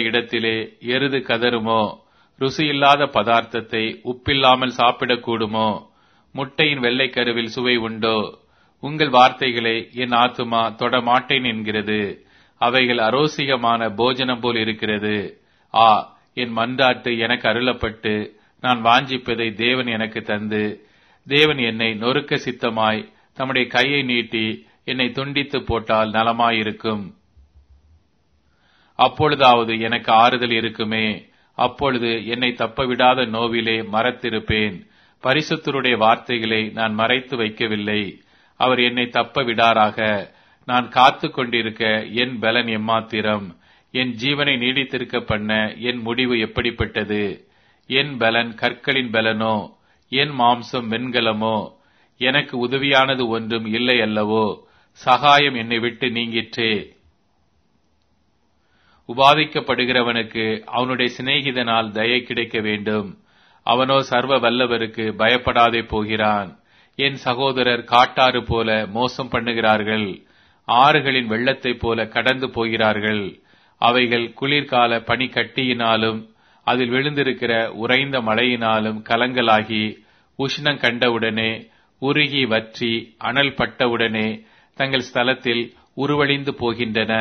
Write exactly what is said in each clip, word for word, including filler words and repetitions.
இடத்திலே எருது கதறுமோ? ருசியில்லாத பதார்த்தத்தை உப்பில்லாமல் சாப்பிடக்கூடுமோ? முட்டையின் வெள்ளைக்கருவில் சுவை உண்டோ? உங்கள் வார்த்தைகளை என் ஆத்துமா தொடமாட்டேன் என்கிறது. அவைகள் அரோசிகமான போஜனம் போல் இருக்கிறது. ஆ, என் மன்றாட்டு எனக்கு அருளப்பட்டு நான் வாஞ்சிப்பதை தேவன் எனக்கு தந்து, தேவன் என்னை நொறுக்க சித்தமாய் தம்முடைய கையை நீட்டி என்னை துண்டித்து போட்டால் நலமாயிருக்கும். அப்பொழுதாவது எனக்கு ஆறுதல் இருக்குமே. அப்பொழுது என்னை தப்பவிடாத நோவிலே மறத்திருப்பேன். பரிசுத்தருடைய வார்த்தைகளை நான் மறைத்து வைக்கவில்லை. அவர் என்னை தப்ப விடாராக. நான் காத்து கொண்டிருக்க என் பலன் எம்மாத்திரம்? என் ஜீவனை நீடித்திருக்க பண்ண என் முடிவு எப்படிப்பட்டது? என் பலன் கற்களின் பலனோ? என் மாம்சம் வெண்கலமோ? எனக்கு உதவியானது ஒன்றும் இல்லை அல்லவோ? சகாயம் என்னை விட்டு நீங்கிற்றே. உபாதிக்கப்படுகிறவனுக்கு அவனுடைய சிநேகிதனால் தயை கிடைக்க வேண்டும். அவனோ சர்வ வல்லவருக்கு பயப்படாதே போகிறான். என் சகோதரர் காட்டாறு போல மோசம் பண்ணுகிறார்கள். ஆறுகளின் வெள்ளத்தைப் போல கடந்து போகிறார்கள். அவைகள் குளிர்கால பனிக்கட்டியினாலும் அதில் விழுந்திருக்கிற உறைந்த மழையினாலும் கலங்கலாகி உஷ்ணம் கண்டவுடனே உருகி வற்றி அனல் பட்டவுடனே தங்கள் ஸ்தலத்தில் உருவழிந்து போகின்றன.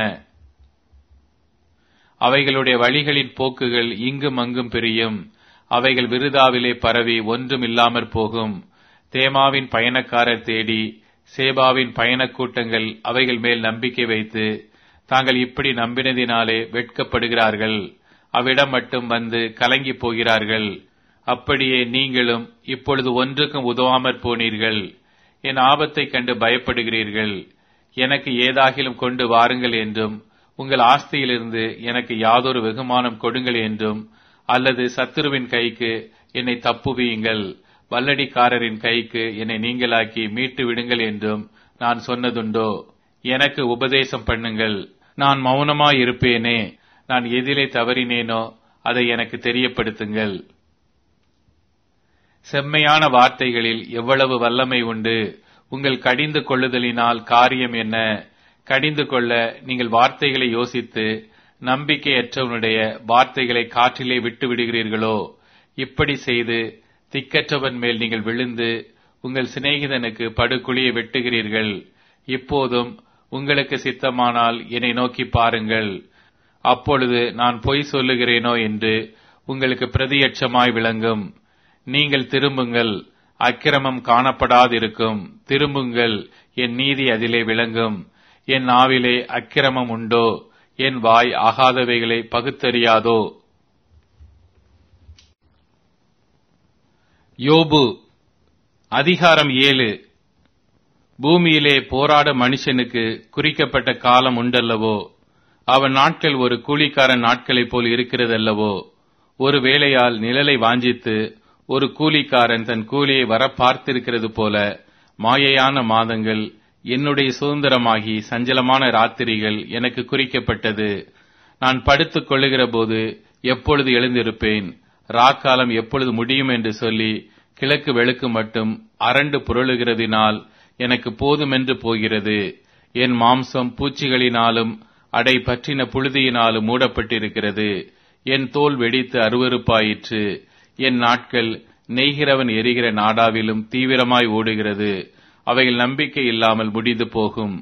அவைகளுடைய வழிகளின் போக்குகள் இங்கும் அங்கும் பிரியும். அவைகள் விருதாவிலே பரவி ஒன்றும் இல்லாமற் போகும். தேமாவின் பயணக்காரர் தேடி சேபாவின் பயணக் கூட்டங்கள் அவைகள் மேல் நம்பிக்கை வைத்து தாங்கள் இப்படி நம்பினதினாலே வெட்கப்படுகிறார்கள். அவ்விடம் மட்டும் வந்து கலங்கி போகிறார்கள். அப்படியே நீங்களும் இப்பொழுது ஒன்றுக்கும் உதவாமற் போனீர்கள். என் ஆபத்தைக் கண்டு பயப்படுகிறீர்கள். எனக்கு ஏதாகிலும் கொண்டு வாருங்கள் என்றும், உங்கள் ஆஸ்தியிலிருந்து எனக்கு யாதொரு வெகுமானம் கொடுங்கள் என்றும், அல்லது சத்துருவின் கைக்கு என்னை தப்புவியுங்கள், வல்லடிக்காரரின் கைக்கு என்னை நீங்களாக்கி மீட்டு விடுங்கள் என்றும் நான் சொன்னதுண்டோ? எனக்கு உபதேசம் பண்ணுங்கள். நான் மௌனமாயிருப்பேனே. நான் எதிலே தவறினேனோ அதை எனக்கு தெரியப்படுத்துங்கள். செம்மையான வார்த்தைகளில் எவ்வளவு வல்லமை உண்டு! உங்கள் கடிந்து கொள்ளுதலினால் காரியம் என்ன? கடிந்து கொள்ள நீங்கள் வார்த்தைகளை யோசித்து நம்பிக்கையற்றவனுடைய வார்த்தைகளை காற்றிலே விட்டு விடுகிறீர்களோ? இப்படி செய்து திக்கற்றவன் மேல் நீங்கள் விழுந்து உங்கள் சிநேகிதனுக்கு படுகுழியை வெட்டுகிறீர்கள். இப்போதும் உங்களுக்கு சித்தமானால் என்னை நோக்கி பாருங்கள். அப்பொழுது நான் பொய் சொல்லுகிறேனோ என்று உங்களுக்கு பிரதியட்சமாய் விளங்கும். நீங்கள் திரும்புங்கள், அக்கிரமம் காணப்படாதிருக்கும். திரும்புங்கள், என் நீதி அதிலே விளங்கும். என் நாவிலே அக்கிரமம் உண்டோ? என் வாய் ஆகாதவைகளை பகுத்தறியாதோ? யோபு அதிகாரம் ஏழு. பூமியிலே போராட மனுஷனுக்கு குறிக்கப்பட்ட காலம் உண்டல்லவோ? அவன் நாட்கள் ஒரு கூலிக்காரன் நாட்களைப் போல் இருக்கிறதல்லவோ? ஒரு வேளையால் நிழலை வாஞ்சித்து ஒரு கூலிக்காரன் தன் கூலியை வர பார்த்திருக்கிறது போல மாயையான மாதங்கள் என்னுடைய சுதந்திரமாகி சஞ்சலமான ராத்திரிகள் எனக்கு குறிக்கப்பட்டது. நான் படுத்துக் கொள்ளுகிற போது எப்பொழுது எழுந்திருப்பேன், ராக்காலம் எப்பொழுது முடியும் என்று சொல்லி கிழக்கு வெளுக்கு மட்டும் அரண்டு புரளுகிறதினால் எனக்கு போதுமென்று போகிறது. என் மாம்சம் பூச்சிகளினாலும் அடை பற்றின புழுதியினாலும் மூடப்பட்டிருக்கிறது. என் தோல் வெடித்து அருவருப்பாயிற்று. என் நாட்கள் நெய்கிறவன் எரிகிற நாடாவிலும் தீவிரமாய் ஓடுகிறது. அவைகள் நம்பிக்கை இல்லாமல் முடிந்து போகும்.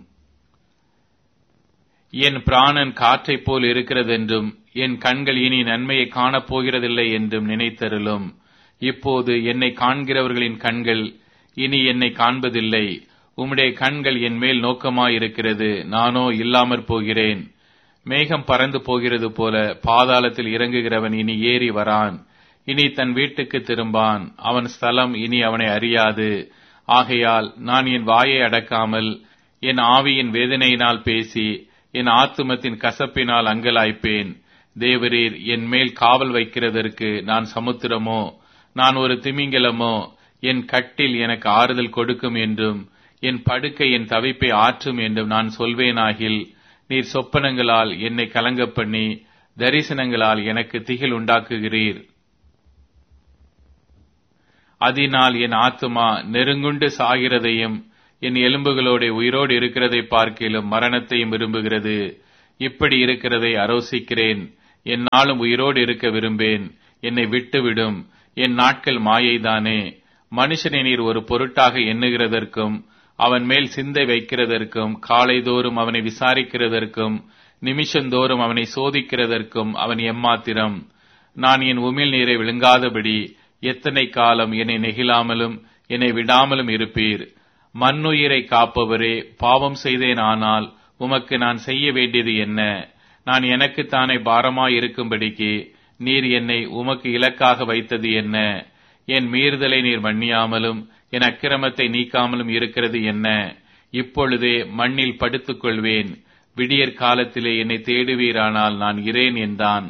என் பிராணன் காற்றைப் போல் இருக்கிறதென்றும் என் கண்கள் இனி நன்மையை காணப்போகிறதில்லை என்றும் நினைத்தருளும். இப்போது என்னை காண்கிறவர்களின் கண்கள் இனி என்னை காண்பதில்லை. உம்முடைய கண்கள் என் மேல் நோக்கமாயிருக்கிறது, நானோ இல்லாமற் போகிறேன். மேகம் பறந்து போகிறது போல பாதாளத்தில் இறங்குகிறவன் இனி ஏறி வரான். இனி தன் வீட்டுக்கு திரும்பான். அவன் ஸ்தலம் இனி அவனை அறியாது. ஆகையால் நான் என் வாயை அடக்காமல் என் ஆவியின் வேதனையினால் பேசி என் ஆத்துமத்தின் கசப்பினால் அங்கலாய்ப்பேன். தேவரீர் என் மேல் காவல் வைக்கிறதற்கு நான் சமுத்திரமோ? நான் ஒரு திமிங்கலமோ? என் கட்டில் எனக்கு ஆறுதல் கொடுக்கும் என்றும் என் படுக்கை என் தவிப்பை ஆற்றும் என்றும் நான் சொல்வேனாகில், நீர் சொப்பனங்களால் என்னை கலங்கப் பண்ணி தரிசனங்களால் எனக்கு திகில் உண்டாக்குகிறீர். அதனால் என் ஆத்துமா நெருங்குண்டு சாகிறதையும் என் எலும்புகளோட உயிரோடு இருக்கிறதை பார்க்கிலும் மரணத்தையும் விரும்புகிறது. இப்படி இருக்கிறதை அரோசிக்கிறேன். என்னாலும் உயிரோடு இருக்க விரும்பேன். என்னை விட்டுவிடும். என் நாட்கள் மாயைதானே. மனுஷனை நீர் ஒரு பொருட்டாக எண்ணுகிறதற்கும் அவன் மேல் சிந்தை வைக்கிறதற்கும் காலைதோறும் அவனை விசாரிக்கிறதற்கும் நிமிஷந்தோறும் அவனை சோதிக்கிறதற்கும் அவன் எம்மாத்திரம். நான் என் உமிழ் நீரை விழுங்காதபடி எத்தனை காலம் என்னை நெகிழாமலும் என்னை விடாமலும் இருப்பீர். மண்ணுயிரை காப்பவரே, பாவம் செய்தேன். ஆனால் உமக்கு நான் செய்ய வேண்டியது என்ன? நான் எனக்குத்தானே பாரமாய் இருக்கும்படிக்கு நீர் என்னை உமக்கு இலக்காக வைத்தது என்ன? என் மீறுதலை நீர் மன்னியாமலும் என் அக்கிரமத்தை நீக்காமலும் இருக்கிறது என்ன? இப்பொழுதே மண்ணில் படுத்துக் கொள்வேன். விடியற் காலத்திலே என்னை தேடுவீரானால் நான் இரேன் என்றான்.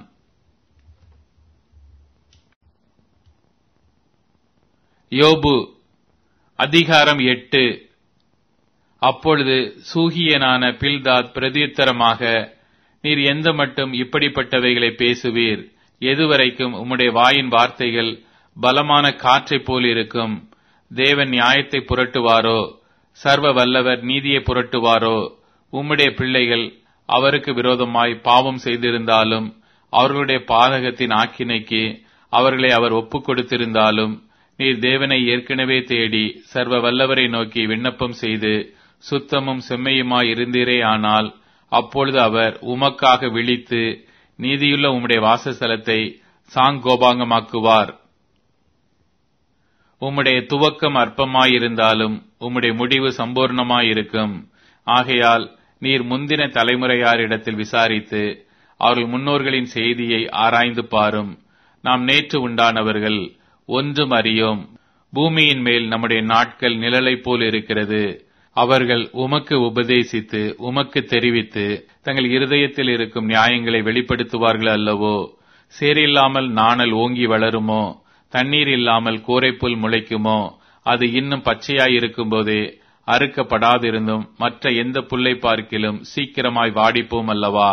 யோபு அதிகாரம் எட்டு. அப்பொழுது சூகியனான பில்தாத் பிரதியுத்தரமாக, நீர் எந்த மட்டும் இப்படிப்பட்டவைகளை பேசுவீர்? எதுவரைக்கும் உம்முடைய வாயின் வார்த்தைகள் பலமான காற்றைப் போல் இருக்கும்? தேவன் நியாயத்தை புரட்டுவாரோ? சர்வ வல்லவர் நீதியை புரட்டுவாரோ? உம்முடைய பிள்ளைகள் அவருக்கு விரோதமாய் பாவம் செய்திருந்தாலும் அவர்களுடைய பாதகத்தின் ஆக்கினைக்கு அவர்களை அவர் ஒப்புக் கொடுத்திருந்தாலும் நீர் தேவனை ஏற்கனவே தேடி சர்வ வல்லவரை நோக்கி விண்ணப்பம் செய்து சுத்தமும் செம்மையுமாய் இருந்தீரே. ஆனால் அப்பொழுது அவர் உமக்காக விழித்து நீதியுள்ள உம்முடைய வாசஸ்தலத்தை சாங்கோபாங்கமாக்குவார். உம்முடைய துவக்கம் அற்பமாயிருந்தாலும் உம்முடைய முடிவு சம்பூர்ணமாயிருக்கும். ஆகையால் நீர் முந்தின தலைமுறையாரிடத்தில் விசாரித்து அவர்கள் முன்னோர்களின் செய்தியை ஆராய்ந்து பாரும். நாம் நேற்று உண்டானவர்கள், ஒன்றும் அறியோம். பூமியின் மேல் நம்முடைய நாட்கள் நிழலை போல் இருக்கிறது. அவர்கள் உமக்கு உபதேசித்து உமக்கு தெரிவித்து தங்கள் இருதயத்தில் இருக்கும் நியாயங்களை வெளிப்படுத்துவார்கள் அல்லவோ? சேரில்லாமல் நாணல் ஓங்கி வளருமோ? தண்ணீர் இல்லாமல் கோரைப்புல் முளைக்குமோ? அது இன்னும் பச்சையாயிருக்கும் போதே அறுக்கப்படாதிருந்தும் மற்ற எந்த புல்லை பார்க்கிலும் சீக்கிரமாய் வாடிப்போம் அல்லவா?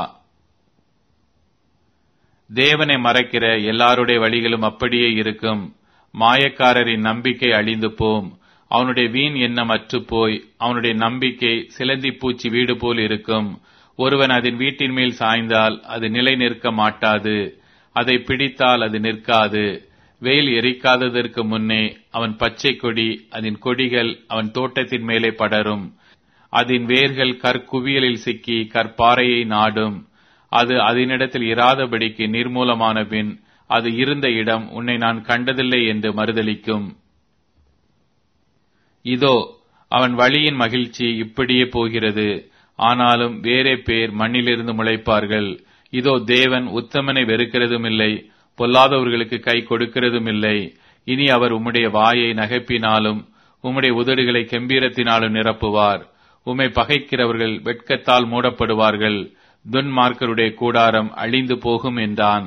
தேவனை மறைக்கிற எல்லாருடைய வழிகளும் அப்படியே இருக்கும். மாயக்காரரின் நம்பிக்கை அழிந்து போம். அவனுடைய வீண் எண்ணம் அற்று போய் அவனுடைய நம்பிக்கை சிலந்தி பூச்சி வீடு போல் இருக்கும். ஒருவன் அதன் வீட்டின் மேல் சாய்ந்தால் அது நிலை நிற்க மாட்டாது. அதை பிடித்தால் அது நிற்காது. வெயில் எரிக்காததற்கு முன்னே அவன் பச்சை கொடி, அதன் கொடிகள் அவன் தோட்டத்தின் மேலே படரும். அதன் வேர்கள் கற்குவியலில் சிக்கி கற்பாறையை நாடும். அது அதனிடத்தில் இராதபடிக்கு நிர்மூலமான பின் அது இருந்த இடம் உன்னை நான் கண்டதில்லை என்று மறுதலிக்கும். இதோ அவன் வழியின் மகிழ்ச்சி இப்படியே போகிறது. ஆனாலும் வேறே பேர் மண்ணிலிருந்து முளைப்பார்கள். இதோ தேவன் உத்தமனை வெறுக்கிறதும் இல்லை, பொல்லாதவர்களுக்கு கை கொடுக்கிறதும் இல்லை. இனி அவர் உம்முடைய வாயை நகைப்பினாலும் உம்முடைய உதடுகளை கெம்பீரத்தினாலும் நிரப்புவார். உம்மை பகைக்கிறவர்கள் வெட்கத்தால் மூடப்படுவார்கள். துன்மார்க்கருடைய கூடாரம் அழிந்து போகும் என்றான்.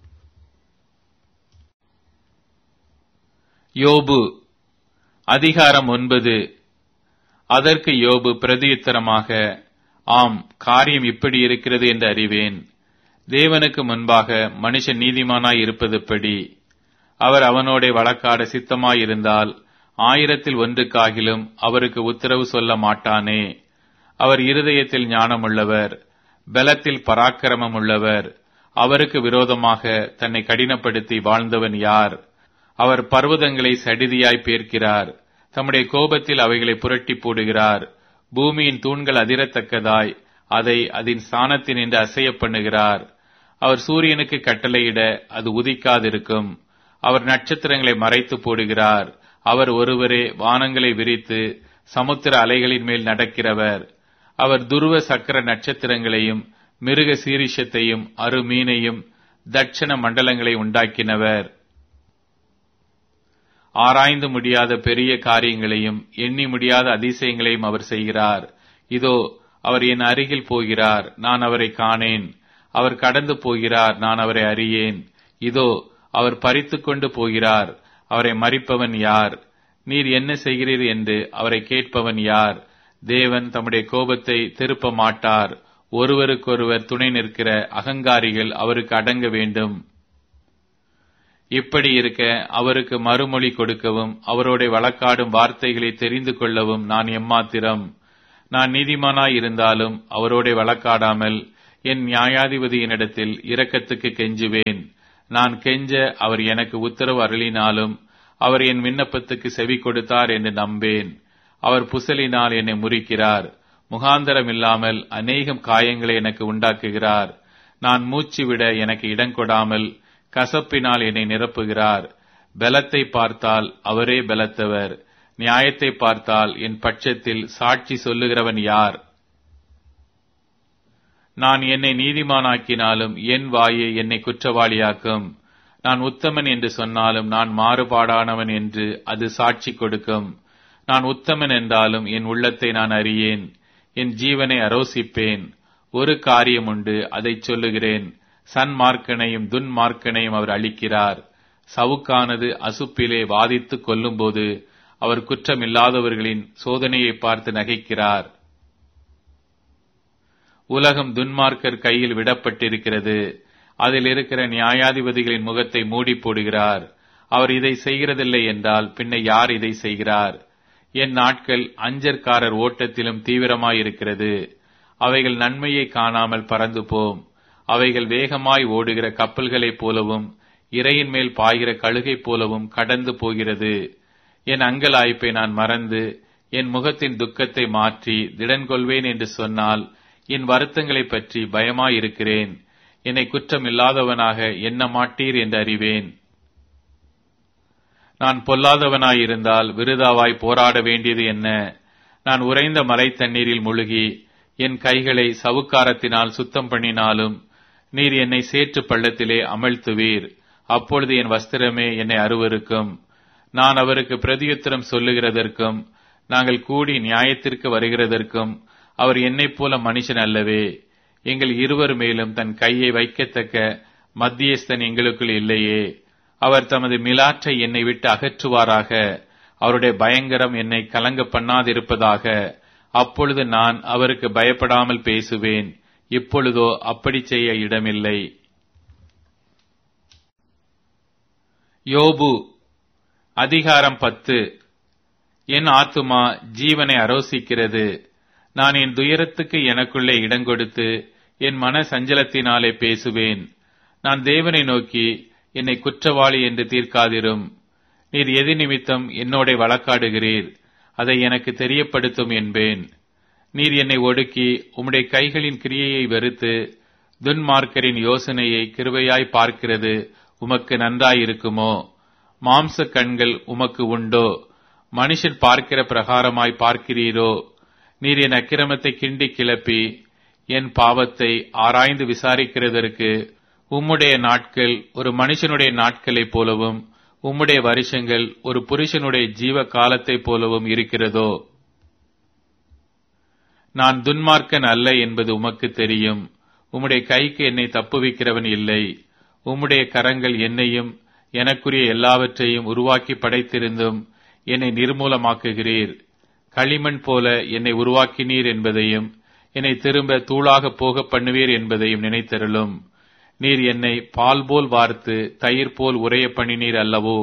யோபு அதிகாரம் ஒன்பது. அதற்கு யோபு பிரதியுத்தரமாக, ஆம், காரியம் இப்படி இருக்கிறது என்று அறிவேன். தேவனுக்கு முன்பாக மனுஷன் நீதிமானாய் இருப்பதுப்படி? அவர் அவனோட வழக்காட சித்தமாயிருந்தால் ஆயிரத்தில் ஒன்றுக்காகிலும் அவருக்கு உத்தரவு சொல்ல மாட்டானே. அவர் இருதயத்தில் ஞானமுள்ளவர், பலத்தில் பராக்கிரமம் உள்ளவர். அவருக்கு விரோதமாக தன்னை கடினப்படுத்தி வாழ்ந்தவன் யார்? அவர் பர்வதங்களை சடிதியாய் பேர்க்கிறார். தம்முடைய கோபத்தில் அவைகளை புரட்டி போடுகிறார். பூமியின் தூண்கள் அதிரத்தக்கதாய் அதை அதன் ஸ்தானத்தினின்று அசைய பண்ணுகிறார். அவர் சூரியனுக்கு கட்டளையிட அது உதிக்காதிருக்கும். அவர் நட்சத்திரங்களை மறைத்து போடுகிறார். அவர் ஒருவரே வானங்களை விரித்து சமுத்திர அலைகளின் மேல் நடக்கிறவர். அவர் துருவ சக்கர நட்சத்திரங்களையும் மிருக சீரிஷத்தையும் அருமீனையும் தட்சண மண்டலங்களை உண்டாக்கினவர். ஆராய்ந்து முடியாத பெரிய காரியங்களையும் எண்ணி முடியாத அதிசயங்களையும் அவர் செய்கிறார். இதோ அவர் என் அருகில் போகிறார், நான் அவரை காணேன். அவர் கடந்து போகிறார், நான் அவரை அறியேன். இதோ அவர் பறித்துக் கொண்டு போகிறார், அவரை மறிப்பவன் யார்? நீர் என்ன செய்கிறீர் என்று அவரை கேட்பவன் யார்? தேவன் தம்முடைய கோபத்தை திருப்ப மாட்டார். ஒருவருக்கொருவர் துணை நிற்கிற அகங்காரிகள் அவருக்கு அடங்க வேண்டும். இப்படி இருக்க அவருக்கு மறுமொழி கொடுக்கவும் அவரோட வழக்காடும் வார்த்தைகளை தெரிந்து கொள்ளவும் நான் எம்மாத்திரம்? நான் நீதிமானாய் இருந்தாலும் அவரோட வழக்காடாமல் என் நியாயாதிபதியினிடத்தில் இரக்கத்துக்கு கெஞ்சுவேன். நான் கெஞ்ச அவர் எனக்கு உத்தரவு அருளினாலும் அவர் என் விண்ணப்பத்துக்கு செவி கொடுத்தார் என்று நம்பேன். அவர் புசலினால் என்னை முறிக்கிறார். முகாந்தரம் இல்லாமல் அநேகம் காயங்களை எனக்கு உண்டாக்குகிறார். நான் மூச்சு விட எனக்கு இடம் கொடாமல் கசப்பினால் என்னை நிரப்புகிறார். பலத்தை பார்த்தால் அவரே பலத்தவர். நியாயத்தை பார்த்தால் என் பட்சத்தில் சாட்சி சொல்லுகிறவன் யார்? நான் என்னை நீதிமானாக்கினாலும் என் வாயே என்னை குற்றவாளியாக்கும். நான் உத்தமன் என்று சொன்னாலும் நான் மாறுபாடானவன் என்று அது சாட்சி கொடுக்கும். நான் உத்தமன் என்றாலும் என் உள்ளத்தை நான் அறியேன். என் ஜீவனை அரோசிப்பேன். ஒரு காரியம் உண்டு, அதை சொல்லுகிறேன். சன்மார்க்கனையும் துன்மார்க்கனையும் அவர் அளிக்கிறார். சவுக்கானது அசுப்பிலே வாதித்து கொல்லும்போது அவர் குற்றமில்லாதவர்களின் சோதனையை பார்த்து நகைக்கிறார். உலகம் துன்மார்க்கர் கையில் விடப்பட்டிருக்கிறது. அதில் இருக்கிற நியாயாதிபதிகளின் முகத்தை மூடி போடுகிறார். அவர் இதை செய்கிறதில்லை என்றால் பின்ன யார் இதை செய்கிறார்? என் நாட்கள் அஞ்சற்காரர் ஓட்டத்திலும் தீவிரமாயிருக்கிறது. அவைகள் நன்மையை காணாமல் பறந்து போம். அவைகள் வேகமாய் ஓடுகிற கப்பல்களைப் போலவும் இரையின் மேல் பாய்கிற கழுகை போலவும் கடந்து போகிறது. என் அங்கலாய்ப்பை நான் மறந்து என் முகத்தின் துக்கத்தை மாற்றி திடன் கொள்வேன் என்று சொன்னால் என் வருத்தங்களை பற்றி பயமாயிருக்கிறேன். என்னை குற்றம் இல்லாதவனாக எண்ண மாட்டீர் என்று அறிவேன். நான் பொல்லாதவனாயிருந்தால் விருதாவாய் போராட வேண்டியது என்ன? நான் உறைந்த மலை தண்ணீரில் முழுகி என் கைகளை சவுக்காரத்தினால் சுத்தம் பண்ணினாலும் நீர் என்னை சேற்று பள்ளத்திலே அமிழ்த்துவீர். அப்பொழுது என் வஸ்திரமே என்னை அருவருக்கும். நான் அவருக்கு பிரதியுத்தரம் சொல்லுகிறதற்கும் நாங்கள் கூடி நியாயத்திற்கு வருகிறதற்கும் அவர் என்னைப் போல மனுஷன் அல்லவே. எங்கள் இருவர் மேலும் தன் கையை வைக்கத்தக்க மத்தியஸ்தன் எங்களுக்குள் இல்லையே. அவர் தமது மிலாற்றை என்னை விட்டு அகற்றுவாராக. அவருடைய பயங்கரம் என்னை கலங்க பண்ணாதிருப்பதாக. அப்பொழுது நான் அவருக்கு பயப்படாமல் பேசுவேன். இப்பொழுதோ அப்படி செய்ய இடமில்லை. யோபு அதிகாரம் பத்து. என் ஆத்துமா ஜீவனை அரோசிக்கிறது. நான் என் துயரத்துக்கு எனக்குள்ளே இடங்கொடுத்து என் மன சஞ்சலத்தினாலே பேசுவேன். நான் தேவனை நோக்கி என்னை குற்றவாளி என்று தீர்க்காதிரும். நீர் எது நிமித்தம் என்னோட வழக்காடுகிறீர்? அதை எனக்கு தெரியப்படுத்தும் என்பேன். நீர் என்னை ஒடுக்கி உம்முடைய கைகளின் கிரியையை வெறுத்து துன்மார்க்கரின் யோசனையை கிருபையாய் பார்க்கிறது உமக்கு நன்றாயிருக்குமோ? மாம்ச கண்கள் உமக்கு உண்டோ? மனுஷன் பார்க்கிற பிரகாரமாய் பார்க்கிறீரோ? நீர் என் அக்கிரமத்தை கிண்டி கிளப்பி என் பாவத்தை ஆராய்ந்து விசாரிக்கிறதற்கு உம்முடைய நாட்கள் ஒரு மனுஷனுடைய நாட்களைப் போலவும் உம்முடைய வருஷங்கள் ஒரு புருஷனுடைய ஜீவ காலத்தைப் போலவும் இருக்கிறதோ? நான் துன்மார்க்கன் அல்ல என்பது உமக்கு தெரியும். உம்முடைய கைக்கு என்னை தப்புவிக்கிறவன் இல்லை. உம்முடைய கரங்கள் என்னையும் எனக்குரிய எல்லாவற்றையும் உருவாக்கி படைத்திருந்தும் என்னை நிர்மூலமாக்குகிறீர். களிமண் போல என்னை உருவாக்கினீர் என்பதையும் என்னை திரும்ப தூளாக போக பண்ணுவீர் என்பதையும் நினைத்தருளும். நீர் என்னை பால் போல் வார்த்து தயிர் போல் உறைய பண்ணினீர் அல்லவோ?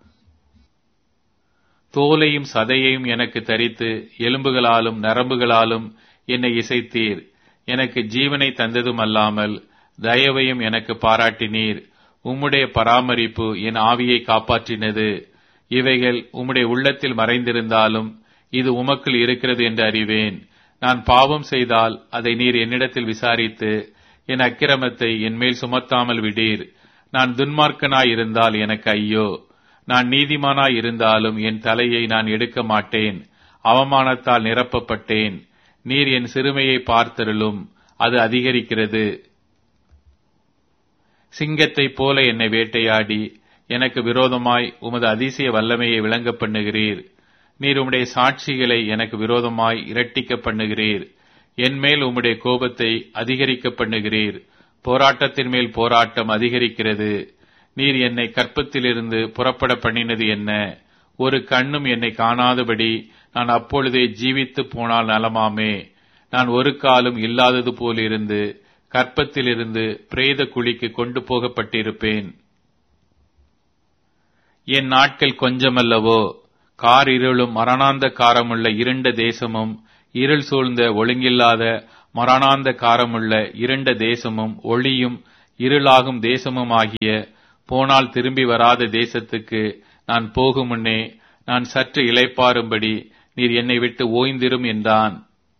தோலையும் சதையையும் எனக்கு தரித்து எலும்புகளாலும் நரம்புகளாலும் என்னை இசைத்தீர். எனக்கு ஜீவனை தந்ததும் அல்லாமல் தயவையும் எனக்கு பாராட்டினீர். உம்முடைய பராமரிப்பு என் ஆவியை காப்பாற்றினது. இவைகள் உம்முடைய உள்ளத்தில் மறைந்திருந்தாலும் இது உமக்குள் இருக்கிறது என்று அறிவேன். நான் பாவம் செய்தால் அதை நீர் என்னிடத்தில் விசாரித்து என் அக்கிரமத்தை என் மேல் சுமத்தாமல் விடீர். நான் துன்மார்க்கனாயிருந்தால் எனக்கு ஐயோ! நான் நீதிமானாய் இருந்தாலும் என் தலையை நான் எடுக்க மாட்டேன். அவமானத்தால் நிரப்பப்பட்டேன். நீர் என் சிறுமையை பார்த்தருளும், அது அதிகரிக்கிறது. சிங்கத்தைப் போல என்னை வேட்டையாடி எனக்கு விரோதமாய் உமது அதிசய வல்லமையை விளங்க பண்ணுகிறீர். நீர் உம்முடைய சாட்சிகளை எனக்கு விரோதமாய் இரட்டிக்க பண்ணுகிறீர். என் மேல் உம்முடைய கோபத்தை அதிகரிக்க பண்ணுகிறீர். போராட்டத்தின் மேல் போராட்டம் அதிகரிக்கிறது. நீர் என்னை கற்பத்திலிருந்து புறப்பட பண்ணினது என்ன? ஒரு கண்ணும் என்னை காணாதபடி நான் அப்பொழுதே ஜீவித்து போனால் நலமாமே. நான் ஒரு காலும் இல்லாதது போலிருந்து கற்பத்திலிருந்து பிரேத குழிக்கு கொண்டு போகப்பட்டிருப்பேன். என் நாட்கள் கொஞ்சமல்லவோ? கார் இருளும் மரணாந்த காரமுள்ள இருண்ட தேசமும் இருள் சூழ்ந்த ஒழுங்கில்லாத மரணாந்த காரமுள்ள இருண்ட தேசமும் ஒளியும் இருளாகும் தேசமுமாகிய போனால் திரும்பி வராத தேசத்துக்கு நான் போகும் முன்னே நான் சற்று இளைப்பாறும்படி நீர் என்னை விட்டு ஓய்ந்திரும் என்றான்.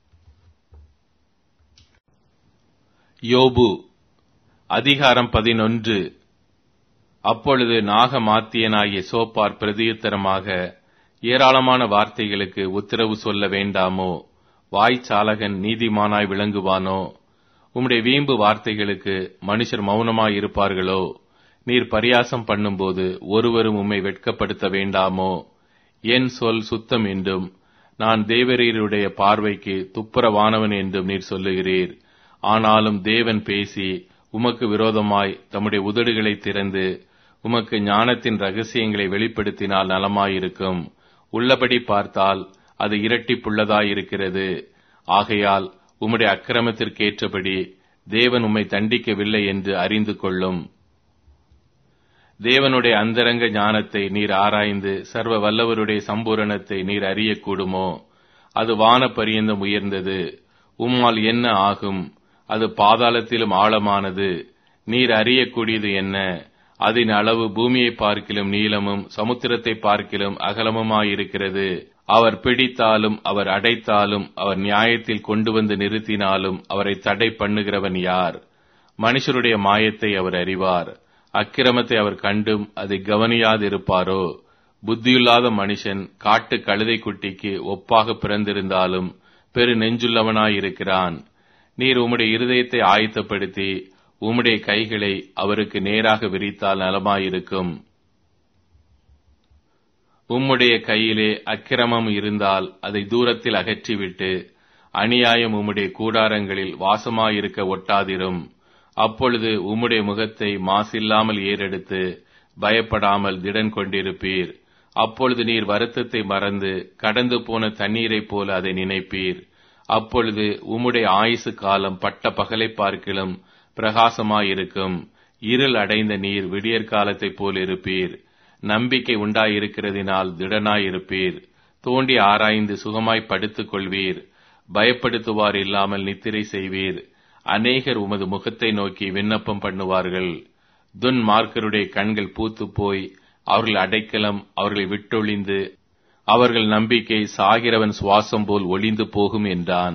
யோபு அதிகாரம் பதினொன்று. அப்பொழுது நாகமாத்தியனாகிய சோப்பார் பிரதியுத்தரமாக, ஏராளமான வார்த்தைகளுக்கு உத்தரவு சொல்ல வேண்டாமோ? வாய்ச்சாலகன் நீதிமானாய் விளங்குவானோ? உம்முடைய வீம்பு வார்த்தைகளுக்கு மனுஷர் மௌனமாய் இருப்பார்களோ? நீர் பரியாசம் பண்ணும்போது ஒருவரும் உம்மை வெட்கப்படுத்த வேண்டாமோ? என் சொல் சுத்தம் என்றும் நான் தேவரீருடைய பார்வைக்கு துப்புரவானவன் என்றும் நீர் சொல்லுகிறீர். ஆனாலும் தேவன் பேசி உமக்கு விரோதமாய் தம்முடைய உதடுகளை திறந்து உமக்கு ஞானத்தின் ரகசியங்களை வெளிப்படுத்தினால் நலமாயிருக்கும். உள்ளபடி பார்த்தால் அது இரட்டிப்புள்ளதாயிருக்கிறது. ஆகையால் உம்முடைய அக்கிரமத்திற்கேற்றபடி தேவன் உம்மை தண்டிக்கவில்லை என்று அறிந்து கொள்ளும். தேவனுடைய அந்தரங்க ஞானத்தை நீர் ஆராய்ந்து சர்வ வல்லவருடைய சம்பூரணத்தை நீர் அறியக்கூடுமோ? அது வான பரியந்தம் உயர்ந்தது. உம்மால் என்ன ஆகும்? அது பாதாளத்திலும் ஆழமானது. நீர் அறியக்கூடியது என்ன? அதன் அளவு பூமியை பார்க்கிலும் நீளமும் சமுத்திரத்தை பார்க்கிலும் அகலமுமாயிருக்கிறது. அவர் பிடித்தாலும் அவர் அடைத்தாலும் அவர் நியாயத்தில் கொண்டு வந்து நிறுத்தினாலும் அவரை தடை பண்ணுகிறவன் யார்? மனுஷருடைய மாயத்தை அவர் அறிவார். அக்கிரமத்தை அவர் கண்டும் அதை கவனியாதிருப்பாரோ? புத்தியுள்ளாத மனுஷன் காட்டு கழுதை குட்டிக்கு ஒப்பாக பிறந்திருந்தாலும் பெரு நெஞ்சுள்ளவனாயிருக்கிறான். நீர் உம்முடைய இருதயத்தை ஆயத்தப்படுத்தி உம்முடைய கைகளை அவருக்கு நேராக விரித்தால் நலமாயிருக்கும். உம்முடைய கையிலே அக்கிரமம் இருந்தால் அதை தூரத்தில் அகற்றிவிட்டு அநியாயம் உம்முடைய கூடாரங்களில் வாசமாயிருக்க ஒட்டாதிரும். அப்பொழுது உம்முடைய முகத்தை மாசில்லாமல் ஏறெடுத்து பயப்படாமல் திடன் கொண்டிருப்பீர். அப்பொழுது நீர் வருத்தத்தை மறந்து கடந்து போன தண்ணீரைப் போல அதை நினைப்பீர். அப்பொழுது உம்முடைய ஆயுசு காலம் பட்ட பகலை பார்க்கிலும் பிரகாசமாயிருக்கும். இருள் அடைந்த நீர் விடியற் காலத்தைப் போல் இருப்பீர். நம்பிக்கை உண்டாயிருக்கிறதினால் திடனாயிருப்பீர். தோண்டி ஆராய்ந்து சுகமாய் படுத்துக் கொள்வீர். பயப்படுத்துவார் இல்லாமல் நித்திரை செய்வீர். அநேகர் உமது முகத்தை நோக்கி விண்ணப்பம் பண்ணுவார்கள். துன்மார்க்கருடைய கண்கள் பூத்து போய் அவர்கள் அடைக்கலம் அவர்களை விட்டொழிந்து அவர்கள் நம்பிக்கை சாகிறவன் சுவாசம் போல் ஒளிந்து போகும் என்றான்.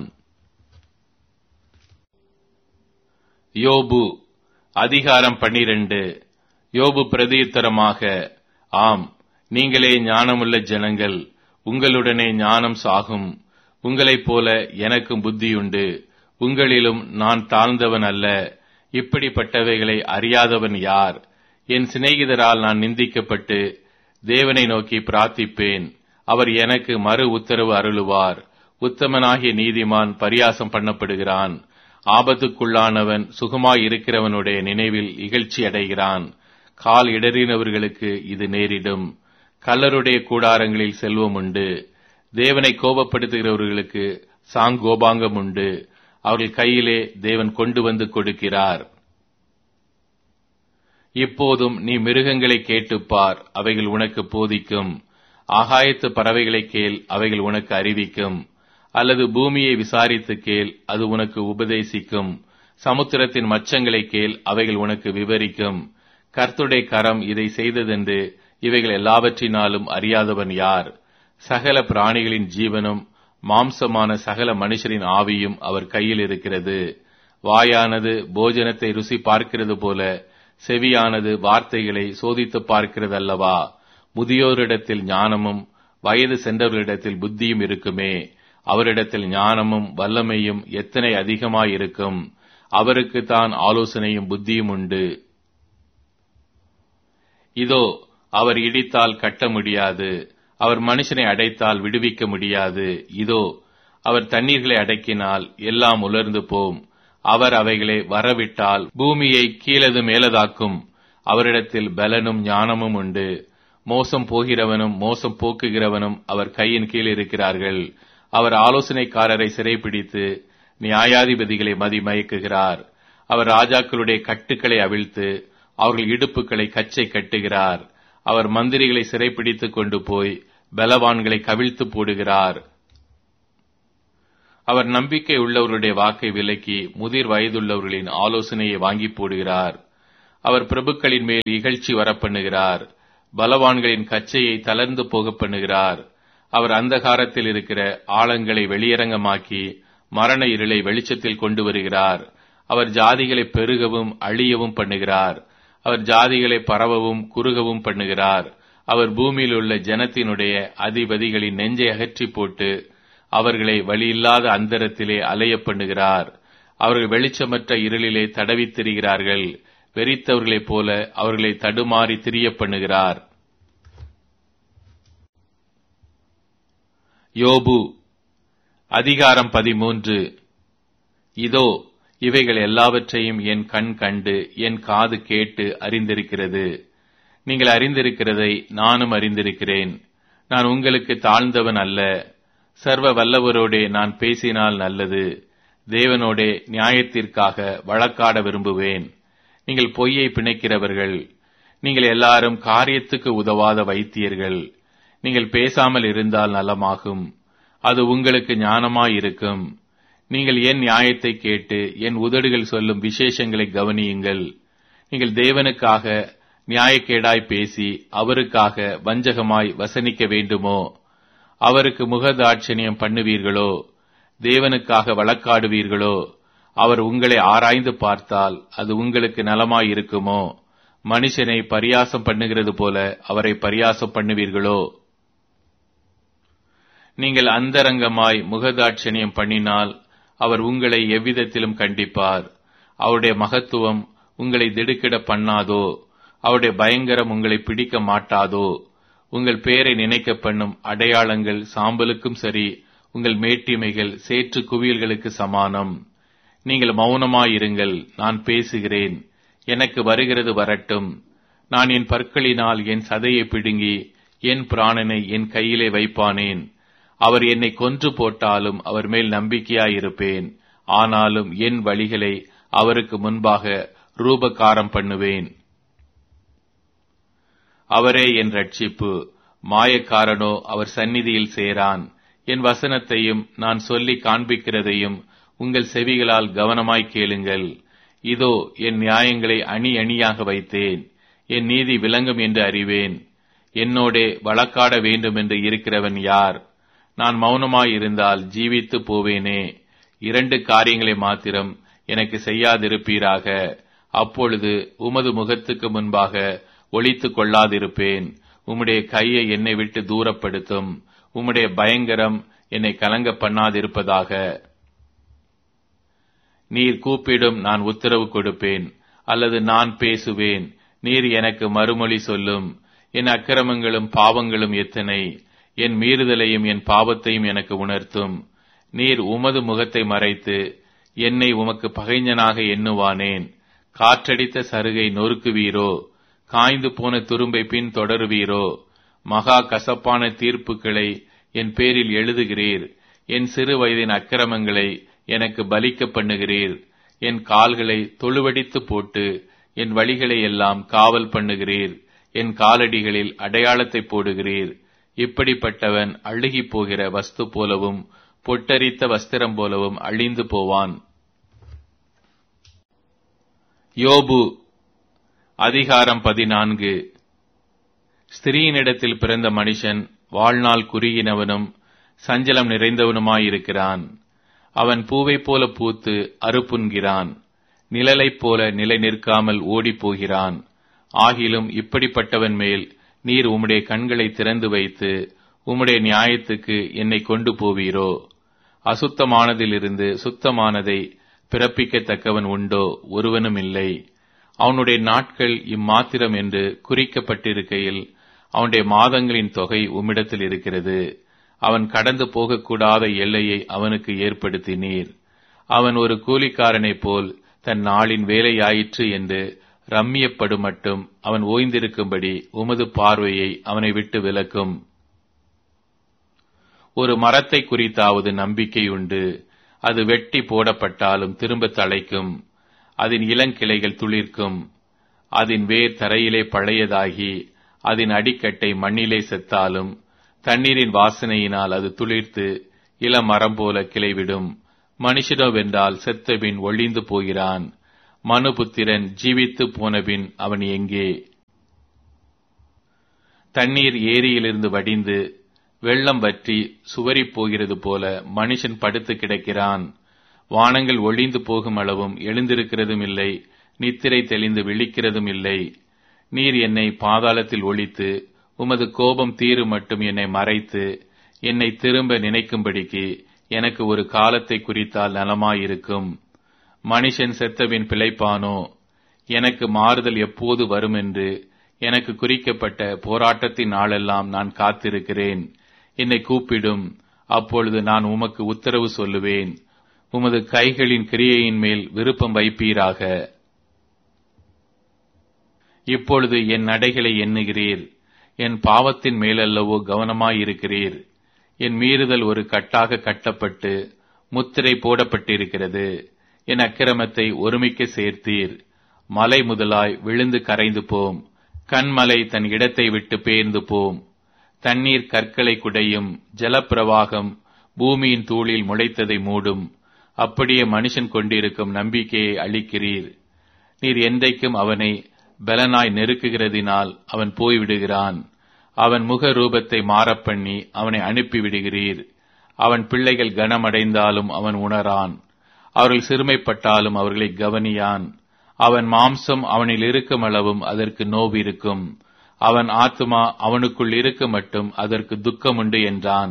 யோபு அதிகாரம் பன்னிரண்டு. யோபு பிரதியுத்தரமாக, ஆம், நீங்களே ஞானமுள்ள ஜனங்கள், உங்களுடனே ஞானம் சாகும். உங்களைப் போல எனக்கும் புத்தியுண்டு. உங்களிலும் நான் தாழ்ந்தவன் அல்ல. இப்படிப்பட்டவைகளை அறியாதவன் யார்? என் சிநேகிதரால் நான் நிந்திக்கப்பட்டு தேவனை நோக்கி பிரார்த்திப்பேன். அவர் எனக்கு மறு உத்தரவு அருளுவார். உத்தமனாகிய நீதிமான் பரியாசம் பண்ணப்படுகிறான். ஆபத்துக்குள்ளானவன் சுகமாய் இருக்கிறவனுடைய நினைவில் இகழ்ச்சி அடைகிறான். கால் இடறினவர்களுக்கு இது நேரிடும். கள்ளருடைய கூடாரங்களில் செல்வம் உண்டு. தேவனை கோபப்படுத்துகிறவர்களுக்கு சாங்கோபாங்கம் உண்டு. அவர்கள் கையிலே தேவன் கொண்டு வந்து கொடுக்கிறார். இப்போதும் நீ மிருகங்களை கேட்டுப்பார், அவைகள் உனக்கு போதிக்கும். ஆகாயத்து பறவைகளை கேள், அவைகள் உனக்கு அறிவிக்கும். அல்லது பூமியை விசாரித்து கேள், அது உனக்கு உபதேசிக்கும். சமுத்திரத்தின் மச்சங்களை கேள், அவைகள் உனக்கு விவரிக்கும். கர்த்தருடைய கரம் இதை செய்ததென்று இவைகள் எல்லாவற்றினாலும் அறியாதவன் யார்? சகல பிராணிகளின் ஜீவனும் மாம்சமான சகல மனுஷரின் ஆவியும் அவர் கையில் இருக்கிறது. வாயானது போஜனத்தை ருசி பார்க்கிறது போல செவியானது வார்த்தைகளை சோதித்து பார்க்கிறது அல்லவா? முதியோரிடத்தில் ஞானமும் வயது சென்றவர்களிடத்தில் புத்தியும் இருக்குமே. அவரிடத்தில் ஞானமும் வல்லமையும் எத்தனை அதிகமாயிருக்கும்! அவருக்கு தான் ஆலோசனையும் புத்தியும் உண்டு. இதோ, அவர் இடித்தால் கட்ட முடியாது, அவர் மனுஷனை அடைத்தால் விடுவிக்க முடியாது. இதோ, அவர் தண்ணீர்களை அடக்கினால் எல்லாம் உலர்ந்து போம். அவர் அவைகளை வரவிட்டால் பூமியை கீழது மேலதாக்கும். அவரிடத்தில் பலனும் ஞானமும் உண்டு. மோசம் போகிறவனும் மோசம் போக்குகிறவனும் அவர் கையின் கீழ் இருக்கிறார்கள். அவர் ஆலோசனைக்காரரை சிறைப்பிடித்து நியாயாதிபதிகளை மதிமயக்குகிறார். அவர் ராஜாக்களுடைய கட்டுக்களை அவிழ்த்து அவர்கள் இடுப்புகளை கச்சை கட்டுகிறார். அவர் மந்திரிகளை சிறைப்பிடித்துக் கொண்டு போய் பலவான்களை கவிழ்த்து போடுகிறார். அவர் நம்பிக்கை உள்ளவர்களுடைய வாக்கை விலக்கி முதிர் வயதுள்ளவர்களின் ஆலோசனையை வாங்கி போடுகிறார். அவர் பிரபுக்களின் மேல் இகழ்ச்சி வரப்பண்ணுகிறார். பலவான்களின் கச்சையை தளர்ந்து போக பண்ணுகிறார். அவர் அந்தகாரத்தில் இருக்கிற ஆழங்களை வெளியரங்கமாக்கி மரண இருளை வெளிச்சத்தில் கொண்டு வருகிறார். அவர் ஜாதிகளை பெருகவும் அழியவும் பண்ணுகிறார். அவர் ஜாதிகளை பரவவும் குறுகவும் பண்ணுகிறார். அவர் பூமியில் உள்ள ஜனத்தினுடைய அதிபதிகளின் நெஞ்சை அகற்றி போட்டு அவர்களை வழியில்லாத அந்தரத்திலே அலைய பண்ணுகிறார். அவர்கள் வெளிச்சமற்ற இருளிலே தடவித் திரிகிறார்கள். வெறித்தவர்களைப் போல அவர்களை தடுமாறி திரிய பண்ணுகிறார். யோபு அதிகாரம் பதிமூன்று. இதோ இவைகள் எல்லாவற்றையும் என் கண் கண்டு என் காது கேட்டு அறிந்திருக்கிறது. நீங்கள் அறிந்திருக்கிறதை நானும் அறிந்திருக்கிறேன். நான் உங்களுக்கு தாழ்ந்தவன் அல்ல. சர்வ வல்லவரோடே நான் பேசினால் நல்லது. தேவனோடே நியாயத்திற்காக வழக்காட விரும்புவேன். நீங்கள் பொய்யை பிணைக்கிறவர்கள். நீங்கள் எல்லாரும் காரியத்துக்கு உதவாத வைத்தியர்கள். நீங்கள் பேசாமல் இருந்தால் நலமாகும். அது உங்களுக்கு ஞானமாயிருக்கும். நீங்கள் என் நியாயத்தை கேட்டு என் உதடுகள் சொல்லும் விசேஷங்களை கவனியுங்கள். நீங்கள் தேவனுக்காக நியாயக்கேடாய் பேசி அவருக்காக வஞ்சகமாய் வசனிக்க வேண்டுமோ? அவருக்கு முகதாட்சணியம் பண்ணுவீர்களோ? தேவனுக்காக வழக்காடுவீர்களோ? அவர் உங்களை ஆராய்ந்து பார்த்தால் அது உங்களுக்கு நலமாயிருக்குமோ? மனுஷனை பரியாசம் பண்ணுகிறது போல அவரை பரியாசம் பண்ணுவீர்களோ? நீங்கள் அந்தரங்கமாய் முகதாட்சணியம் பண்ணினால் அவர் உங்களை எவ்விதத்திலும் கண்டிப்பார். அவருடைய மகத்துவம் உங்களை திடுக்கிட பண்ணாதோ? அவருடைய பயங்கரம் உங்களை பிடிக்க மாட்டாதோ? உங்கள் பேரை நினைக்க பண்ணும் அடையாளங்கள் சாம்பலுக்கும் சரி, உங்கள் மேட்டிமைகள் சேற்று குவியல்களுக்கு சமானம். நீங்கள் மௌனமாயிருங்கள், நான் பேசுகிறேன். எனக்கு வருகிறது வரட்டும். நான் என் பற்களினால் என் சதையை பிடுங்கி என் பிராணனை என் கையிலே வைப்பானேன். அவர் என்னை கொன்று போட்டாலும் அவர் மேல் நம்பிக்கையாயிருப்பேன். ஆனாலும் என் வழிகளை அவருக்கு முன்பாக ரூபகாரம் பண்ணுவேன். அவரே என் ரட்சிப்பு. மாயக்காரனோ அவர் சந்நிதியில் சேரான். என் வசனத்தையும் நான் சொல்லி காண்பிக்கிறதையும் உங்கள் செவிகளால் கவனமாய் கேளுங்கள். இதோ என் நியாயங்களை அணி அணியாக வைத்தேன். என் நீதி விளங்கும் என்று அறிவேன். என்னோடே வழக்காட வேண்டும் என்று இருக்கிறவன் யார்? நான் மௌனமாயிருந்தால் ஜீவித்து போவேனே. இரண்டு காரியங்களை மாத்திரம் எனக்கு செய்யாதிருப்பீராக. அப்பொழுது உமது முகத்துக்கு முன்பாக ஒளித்துக் கொள்ளாதிருப்பேன். உம்முடைய கையை என்னை விட்டு தூரப்படுத்தும். உம்முடைய பயங்கரம் என்னை கலங்க பண்ணாதிருப்பதாக. நீர் கூப்பிடும், நான் உத்தரவு கொடுப்பேன். அல்லது நான் பேசுவேன், நீர் எனக்கு மறுமொழி சொல்லும். என் அக்கிரமங்களும் பாவங்களும் எத்தனை! என் மீறுதலையும் என் பாவத்தையும் எனக்கு உணர்த்தும். நீர் உமது முகத்தை மறைத்து என்னை உமக்கு பகைஞனாக எண்ணுவானேன். காற்றடித்த சருகை நொறுக்குவீரோ? காய்ந்து போன துரும்பை பின் தொடருவீரோ? மகா கசப்பான தீர்ப்புகளை என் பேரில் எழுதுகிறீர். என் சிறு வயதின் அக்கிரமங்களை எனக்கு பலிக்க பண்ணுகிறீர். என் கால்களை தொழுவடித்து போட்டு என் வழிகளை எல்லாம் காவல் பண்ணுகிறீர். என் காலடிகளில் அடையாளத்தை போடுகிறீர். இப்படிப்பட்டவன் அழுகி போகிற வஸ்து போலவும் பொட்டரித்த வஸ்திரம் போலவும் அழிந்து போவான். யோபு அதிகாரம் பதினான்கு. ஸ்திரீயினிடத்தில் பிறந்த மனுஷன் வாழ்நாள் குறுகினவனும் சஞ்சலம் நிறைந்தவனுமாயிருக்கிறான். அவன் பூவைப் போல பூத்து அறுப்புண்கிறான். நிழலைப் போல நிலை நிற்காமல் ஓடிப்போகிறான். ஆகிலும் இப்படிப்பட்டவன் மேல் நீர் உம்முடைய கண்களை திறந்து வைத்து உம்முடைய நியாயத்துக்கு என்னை கொண்டு போவீரோ? அசுத்தமானதிலிருந்து சுத்தமானதை பிறப்பிக்கத்தக்கவன் உண்டோ? ஒருவனும் இல்லை. அவனுடைய நாட்கள் இம்மாத்திரம் என்று குறிக்கப்பட்டிருக்கையில் அவனுடைய மாதங்களின் தொகை உம்மிடத்தில் இருக்கிறது. அவன் கடந்து போகக்கூடாத எல்லையை அவனுக்கு ஏற்படுத்தினீர். அவன் ஒரு கூலிக்காரனைப் போல் தன் நாளின் வேலையாயிற்று என்று ரம்மியப்படும் மட்டும் அவன் ஓய்ந்திருக்கும்படி உமது பார்வையை அவனை விட்டு விலக்கும். ஒரு மரத்தை குறித்தாவது நம்பிக்கை உண்டு. அது வெட்டி போடப்பட்டாலும் திரும்ப தழைக்கும். அதன் இளங்கிளைகள் துளிர்க்கும். அதன் வேர் தரையிலே பழையதாகி அதன் அடிக்கட்டை மண்ணிலே செத்தாலும் தண்ணீரின் வாசனையினால் அது துளிர்த்து இளமரம் போல கிளைவிடும். மனுஷனோ வென்றால் செத்தபின் ஒழிந்து போகிறான். மனுபுத்திரன் ஜீவித்து போனபின் அவன் எங்கே? தண்ணீர் ஏரியிலிருந்து வடிந்து வெள்ளம் வற்றி சுவரிப் போகிறது போல மனுஷன் படுத்து கிடக்கிறான். வானங்கள் ஒழிந்து போகும் அளவும் எழுந்திருக்கிறதும் இல்லை, நித்திரை தெளிந்து விழிக்கிறதும் இல்லை. நீர் என்னை பாதாளத்தில் ஒழித்து உமது கோபம் தீரும் மட்டும் என்னை மறைத்து என்னை திரும்ப நினைக்கும்படிக்கு எனக்கு ஒரு காலத்தை குறித்தால் நலமாயிருக்கும். மனுஷன் செத்தபின் பிழைப்பானோ? எனக்கு மாறுதல் எப்போது வரும் என்று எனக்கு குறிக்கப்பட்ட போராட்டத்தின் நாளெல்லாம் நான் காத்திருக்கிறேன். என்னை கூப்பிடும், அப்பொழுது நான் உமக்கு உத்தரவு சொல்லுவேன். உமது கைகளின் கிரியையின் மேல் விருப்பம் வைப்பீராக. இப்பொழுது என் நடைகளை எண்ணுகிறீர், என் பாவத்தின் மேலல்லவோ கவனமாயிருக்கிறீர். என் மீறுதல் ஒரு கட்டாக கட்டப்பட்டு முத்திரை போடப்பட்டிருக்கிறது. என் அக்கிரமத்தை ஒருமிக்க சேர்த்தீர். மலை முதலாய் விழுந்து கரைந்து போம், கண்மலை தன் இடத்தை விட்டு பேர்ந்து போம். தண்ணீர் கற்களை குடையும், ஜலப்பிரவாகம் பூமியின் தூளில் முளைத்ததை மூடும். அப்படியே மனுஷன் கொண்டிருக்கும் நம்பிக்கையை அளிக்கிறீர். நீர் என்றைக்கும் அவனை பலனாய் நெருக்குகிறதினால் அவன் போய்விடுகிறான். அவன் முக ரூபத்தை மாறப்பண்ணி அவனை அனுப்பிவிடுகிறீர். அவன் பிள்ளைகள் கனமடைந்தாலும் அவன் உணரான், அவர்கள் சிறுமைப்பட்டாலும் அவர்களை கவனியான். அவன் மாம்சம் அவனில் இருக்கும் அளவும் அதற்கு நோவு இருக்கும், அவன் ஆத்துமா அவனுக்குள் இருக்க மட்டும் அதற்கு துக்கமுண்டு என்றான்.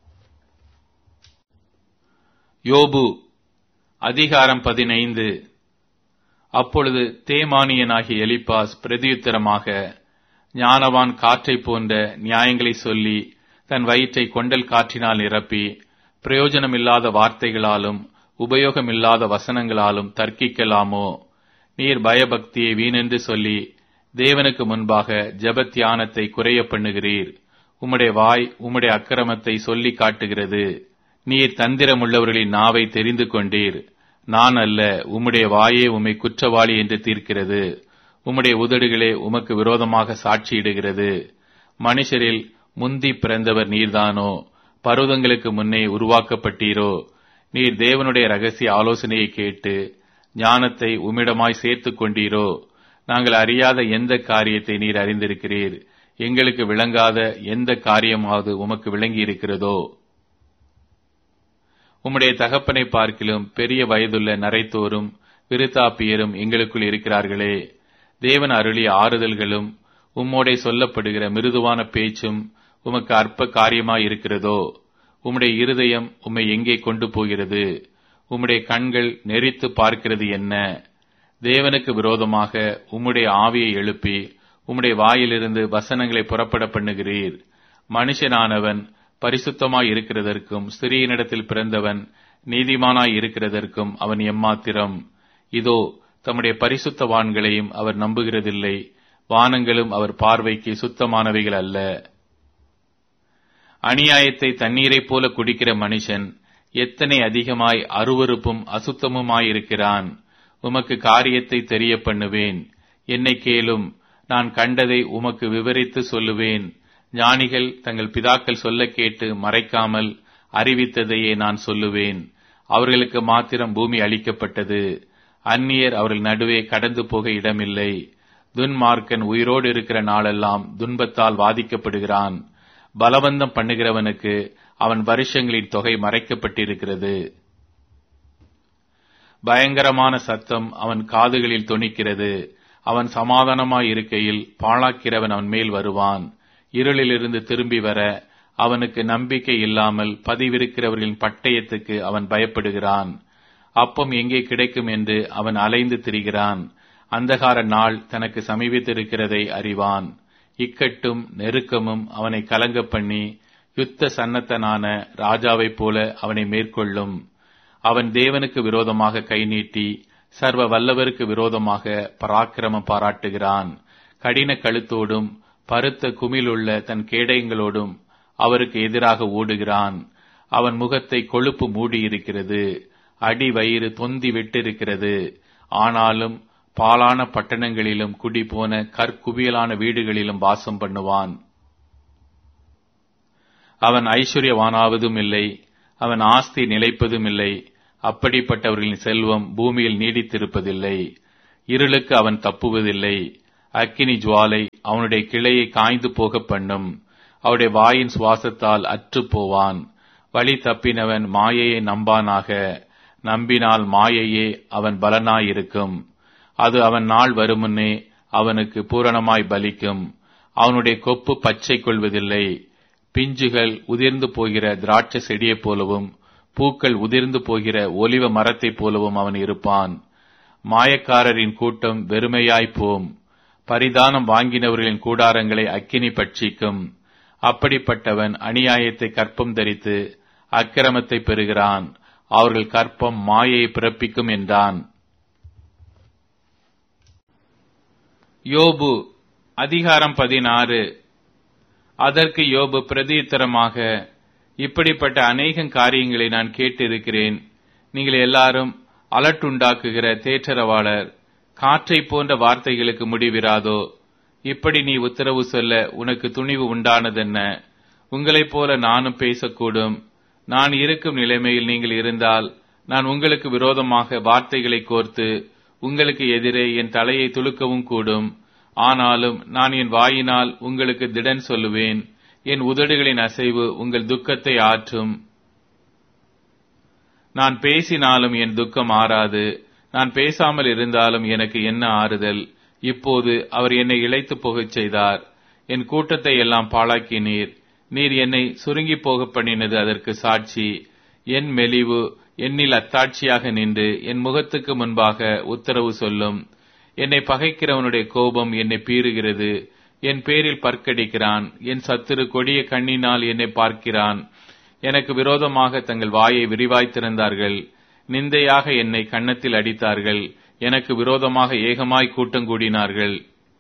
யோபு அதிகாரம் பதினைந்து. அப்பொழுது தேமானியனாகிய எலிப்பாஸ் பிரதியுத்தரமாக, ஞானவான் காற்றை போன்ற நியாயங்களை சொல்லி தன் வயிற்றை கொண்டல் காற்றினால் நிரப்பி பிரயோஜனமில்லாத வார்த்தைகளாலும் உபயோகமில்லாத வசனங்களாலும் தர்க்கிக்கலாமோ? நீர் பயபக்தியை வீணென்று சொல்லி தேவனுக்கு முன்பாக ஜெபத்தியானத்தை குறைய பண்ணுகிறீர். உம்முடைய வாய் உம்முடைய அக்கிரமத்தை சொல்லி காட்டுகிறது. நீர் தந்திரமுள்ளவர்களின் நாவை தெரிந்து கொண்டீர். நான் அல்ல, உம்முடைய வாயே உம்மை குற்றவாளி என்று தீர்க்கிறது. உம்முடைய உதடுகளே உமக்கு விரோதமாக சாட்சியிடுகிறது. மனுஷரில் முந்தி பிறந்தவர் நீர்தானோ? பர்வதங்களுக்கு முன்னே உருவாக்கப்பட்டீரோ? நீர் தேவனுடைய ரகசிய ஆலோசனையை கேட்டு ஞானத்தை உம்மிடமாய் சேர்த்து கொண்டீரோ? நாங்கள் அறியாத எந்த காரியத்தை நீர் அறிந்திருக்கிறீர்? எங்களுக்கு விளங்காத எந்த காரியமாவது உமக்கு விளங்கி இருக்கிறதோ? உம்முடைய தகப்பனை பார்க்கிலும் பெரிய வயதுள்ள நரைத்தோரும் விருத்தாப்பியரும் எங்களுக்குள் இருக்கிறார்களே. தேவன் அருளிய ஆறுதல்களும் உம்மோடே சொல்லப்படுகிற மிருதுவான பேச்சும் உமக்கு அற்ப காரியமாய் இருக்கிறதோ? உம்முடைய இருதயம் உம்மை எங்கே கொண்டு போகிறது? உம்முடைய கண்கள் நெறித்து பார்க்கிறது என்ன? தேவனுக்கு விரோதமாக உம்முடைய ஆவியை எழுப்பி உம்முடைய வாயிலிருந்து வசனங்களை புறப்பட பண்ணுகிறீர். மனுஷனானவன் பரிசுத்தமாய் இருக்கிறதற்கும் ஸ்திரீயினிடத்தில் பிறந்தவன் நீதிமானாய் இருக்கிறதற்கும் அவன் எம்மாத்திரம்? இதோ தம்முடைய பரிசுத்தவான்களையும் அவர் நம்புகிறதில்லை. வானங்களும் அவர் பார்வைக்கு சுத்தமானவைகள் அல்ல. அநியாயத்தை தண்ணீரைப் போல குடிக்கிற மனுஷன் எத்தனை அதிகமாய் அருவருப்பும் அசுத்தமுமாயிருக்கிறான். உமக்கு காரியத்தை தெரிய பண்ணுவேன். என்னை கேளும், நான் கண்டதை உமக்கு விவரித்து சொல்லுவேன். ஞானிகள் தங்கள் பிதாக்கள் சொல்ல கேட்டு மறைக்காமல் அறிவித்ததையே நான் சொல்லுவேன். அவர்களுக்கு மாத்திரம் பூமி அளிக்கப்பட்டது, அந்நியர் அவர்கள் நடுவே கடந்து போக இடமில்லை. துன்மார்க்கன் உயிரோடு இருக்கிற நாளெல்லாம் துன்பத்தால் வாதிக்கப்படுகிறான். பலவந்தம் பண்ணுகிறவனுக்கு அவன் வருஷங்களின் தொகை மறைக்கப்பட்டிருக்கிறது. பயங்கரமான சத்தம் அவன் காதுகளில் தொனிக்கிறது. அவன் சமாதானமாய் இருக்கையில் பாழாக்கிறவன் அவன் மேல் வருவான். இருளிலிருந்து திரும்பி வர அவனுக்கு நம்பிக்கை இல்லாமல் பதிவிருக்கிறவர்களின் பட்டயத்துக்கு அவன் பயப்படுகிறான். அப்பம் எங்கே கிடைக்கும் என்று அவன் அலைந்து திரிகிறான். அந்தகார நாள் தனக்கு சமீபித்திருக்கிறதை அறிவான். இக்கட்டும் நெருக்கமும் அவனை கலங்க பண்ணி யுத்த சன்னத்தனான ராஜாவைப் போல அவனை மேற்கொள்ளும். அவன் தேவனுக்கு விரோதமாக கை நீட்டி சர்வ வல்லவருக்கு விரோதமாக பராக்கிரமம் பாராட்டுகிறான். கடின கழுத்தோடும் பருத்த குமிழுள்ள தன் கேடயங்களோடும் அவருக்கு எதிராக ஓடுகிறான். அவன் முகத்தை கொழுப்பு மூடியிருக்கிறது, அடி வயிறு தொந்தி விட்டிருக்கிறது. ஆனாலும் பாலான பட்டணங்களிலும் குடி போன கற்குவியலான வீடுகளிலும் வாசம் பண்ணுவான். அவன் ஐஸ்வர்யவானாவதும் இல்லை, அவன் ஆஸ்தி நிலைப்பதும் இல்லை. அப்படிப்பட்டவர்களின் செல்வம் பூமியில் நீடித்திருப்பதில்லை. இருளுக்கு அவன் தப்புவதில்லை. அக்கினி ஜுவாலை அவனுடைய கிளையை காய்ந்து போக பண்ணும். அவருடைய வாயின் சுவாசத்தால் அற்று போவான். வழி தப்பினவன் மாயையை நம்பானாக. நம்பினால் மாயையே அவன் பலனாயிருக்கும். அது அவன் நாள் வருமுன்னே அவனுக்கு பூரணமாய் பலிக்கும். அவனுடைய கொப்பு பச்சை கொள்வதில்லை. பிஞ்சுகள் உதிர்ந்து போகிற திராட்சை செடியைப் போலவும் பூக்கள் உதிர்ந்து போகிற ஒலிவ மரத்தைப் போலவும் அவன் இருப்பான். மாயக்காரரின் கூட்டம் வெறுமையாய்ப்போம். பரிதானம் வாங்கினவர்களின் கூடாரங்களை அக்கினி பட்சிக்கும். அப்படிப்பட்டவன் அநியாயத்தை கற்பம் தரித்து அக்கிரமத்தை பெறுகிறான். அவர்கள் கற்பம் மாயையை பிறப்பிக்கும் என்றான். யோபு அதிகாரம் பதினாறு. அதற்கு யோபு பிரதியுத்தரமாக, இப்படிப்பட்ட அநேக காரியங்களை நான் கேட்டிருக்கிறேன். நீங்கள் எல்லாரும் அலட்டுண்டாக்குகிற தேற்றரவாளர். காற்றைப் போன்ற வார்த்தைகளுக்கு முடிவிராதோ? இப்படி நீ உத்தரவு சொல்ல உனக்கு துணிவு உண்டானதென்ன? உங்களைப் போல நானும் பேசக்கூடும். நான் இருக்கும் நிலைமையில் நீங்கள் இருந்தால் நான் உங்களுக்கு விரோதமாக வார்த்தைகளை கோர்த்து உங்களுக்கு எதிரே என் தலையை துலுக்கவும் கூடும். ஆனாலும் நான் என் வாயினால் உங்களுக்கு திடன் சொல்லுவேன். என் உதடுகளின் அசைவு உங்கள் துக்கத்தை ஆற்றும். நான் பேசினாலும் என் துக்கம் ஆறாது. நான் பேசாமல் இருந்தாலும் எனக்கு என்ன ஆறுதல்? இப்போது அவர் என்னை இளைத்து போகச் செய்தார். என் கூட்டத்தை எல்லாம் பாழாக்கினீர். நீர் என்னை சுருங்கி போக பண்ணினது அதற்கு சாட்சி. என் மெலிவு என்னில் அத்தாட்சியாக நின்று என் முகத்துக்கு முன்பாக உத்தரவு சொல்லும். என்னை பகைக்கிறவனுடைய கோபம் என்னை பீறுகிறது. என் பேரில் பற்கடிக்கிறான். என் சத்துரு கொடிய கண்ணினால் என்னை பார்க்கிறான். எனக்கு விரோதமாக தங்கள் வாயை விரிவாய் திறந்தார்கள். நிந்தையாக என்னை கன்னத்தில் அடித்தார்கள். எனக்கு விரோதமாக ஏகமாய் கூட்டம் கூடினார்கள்.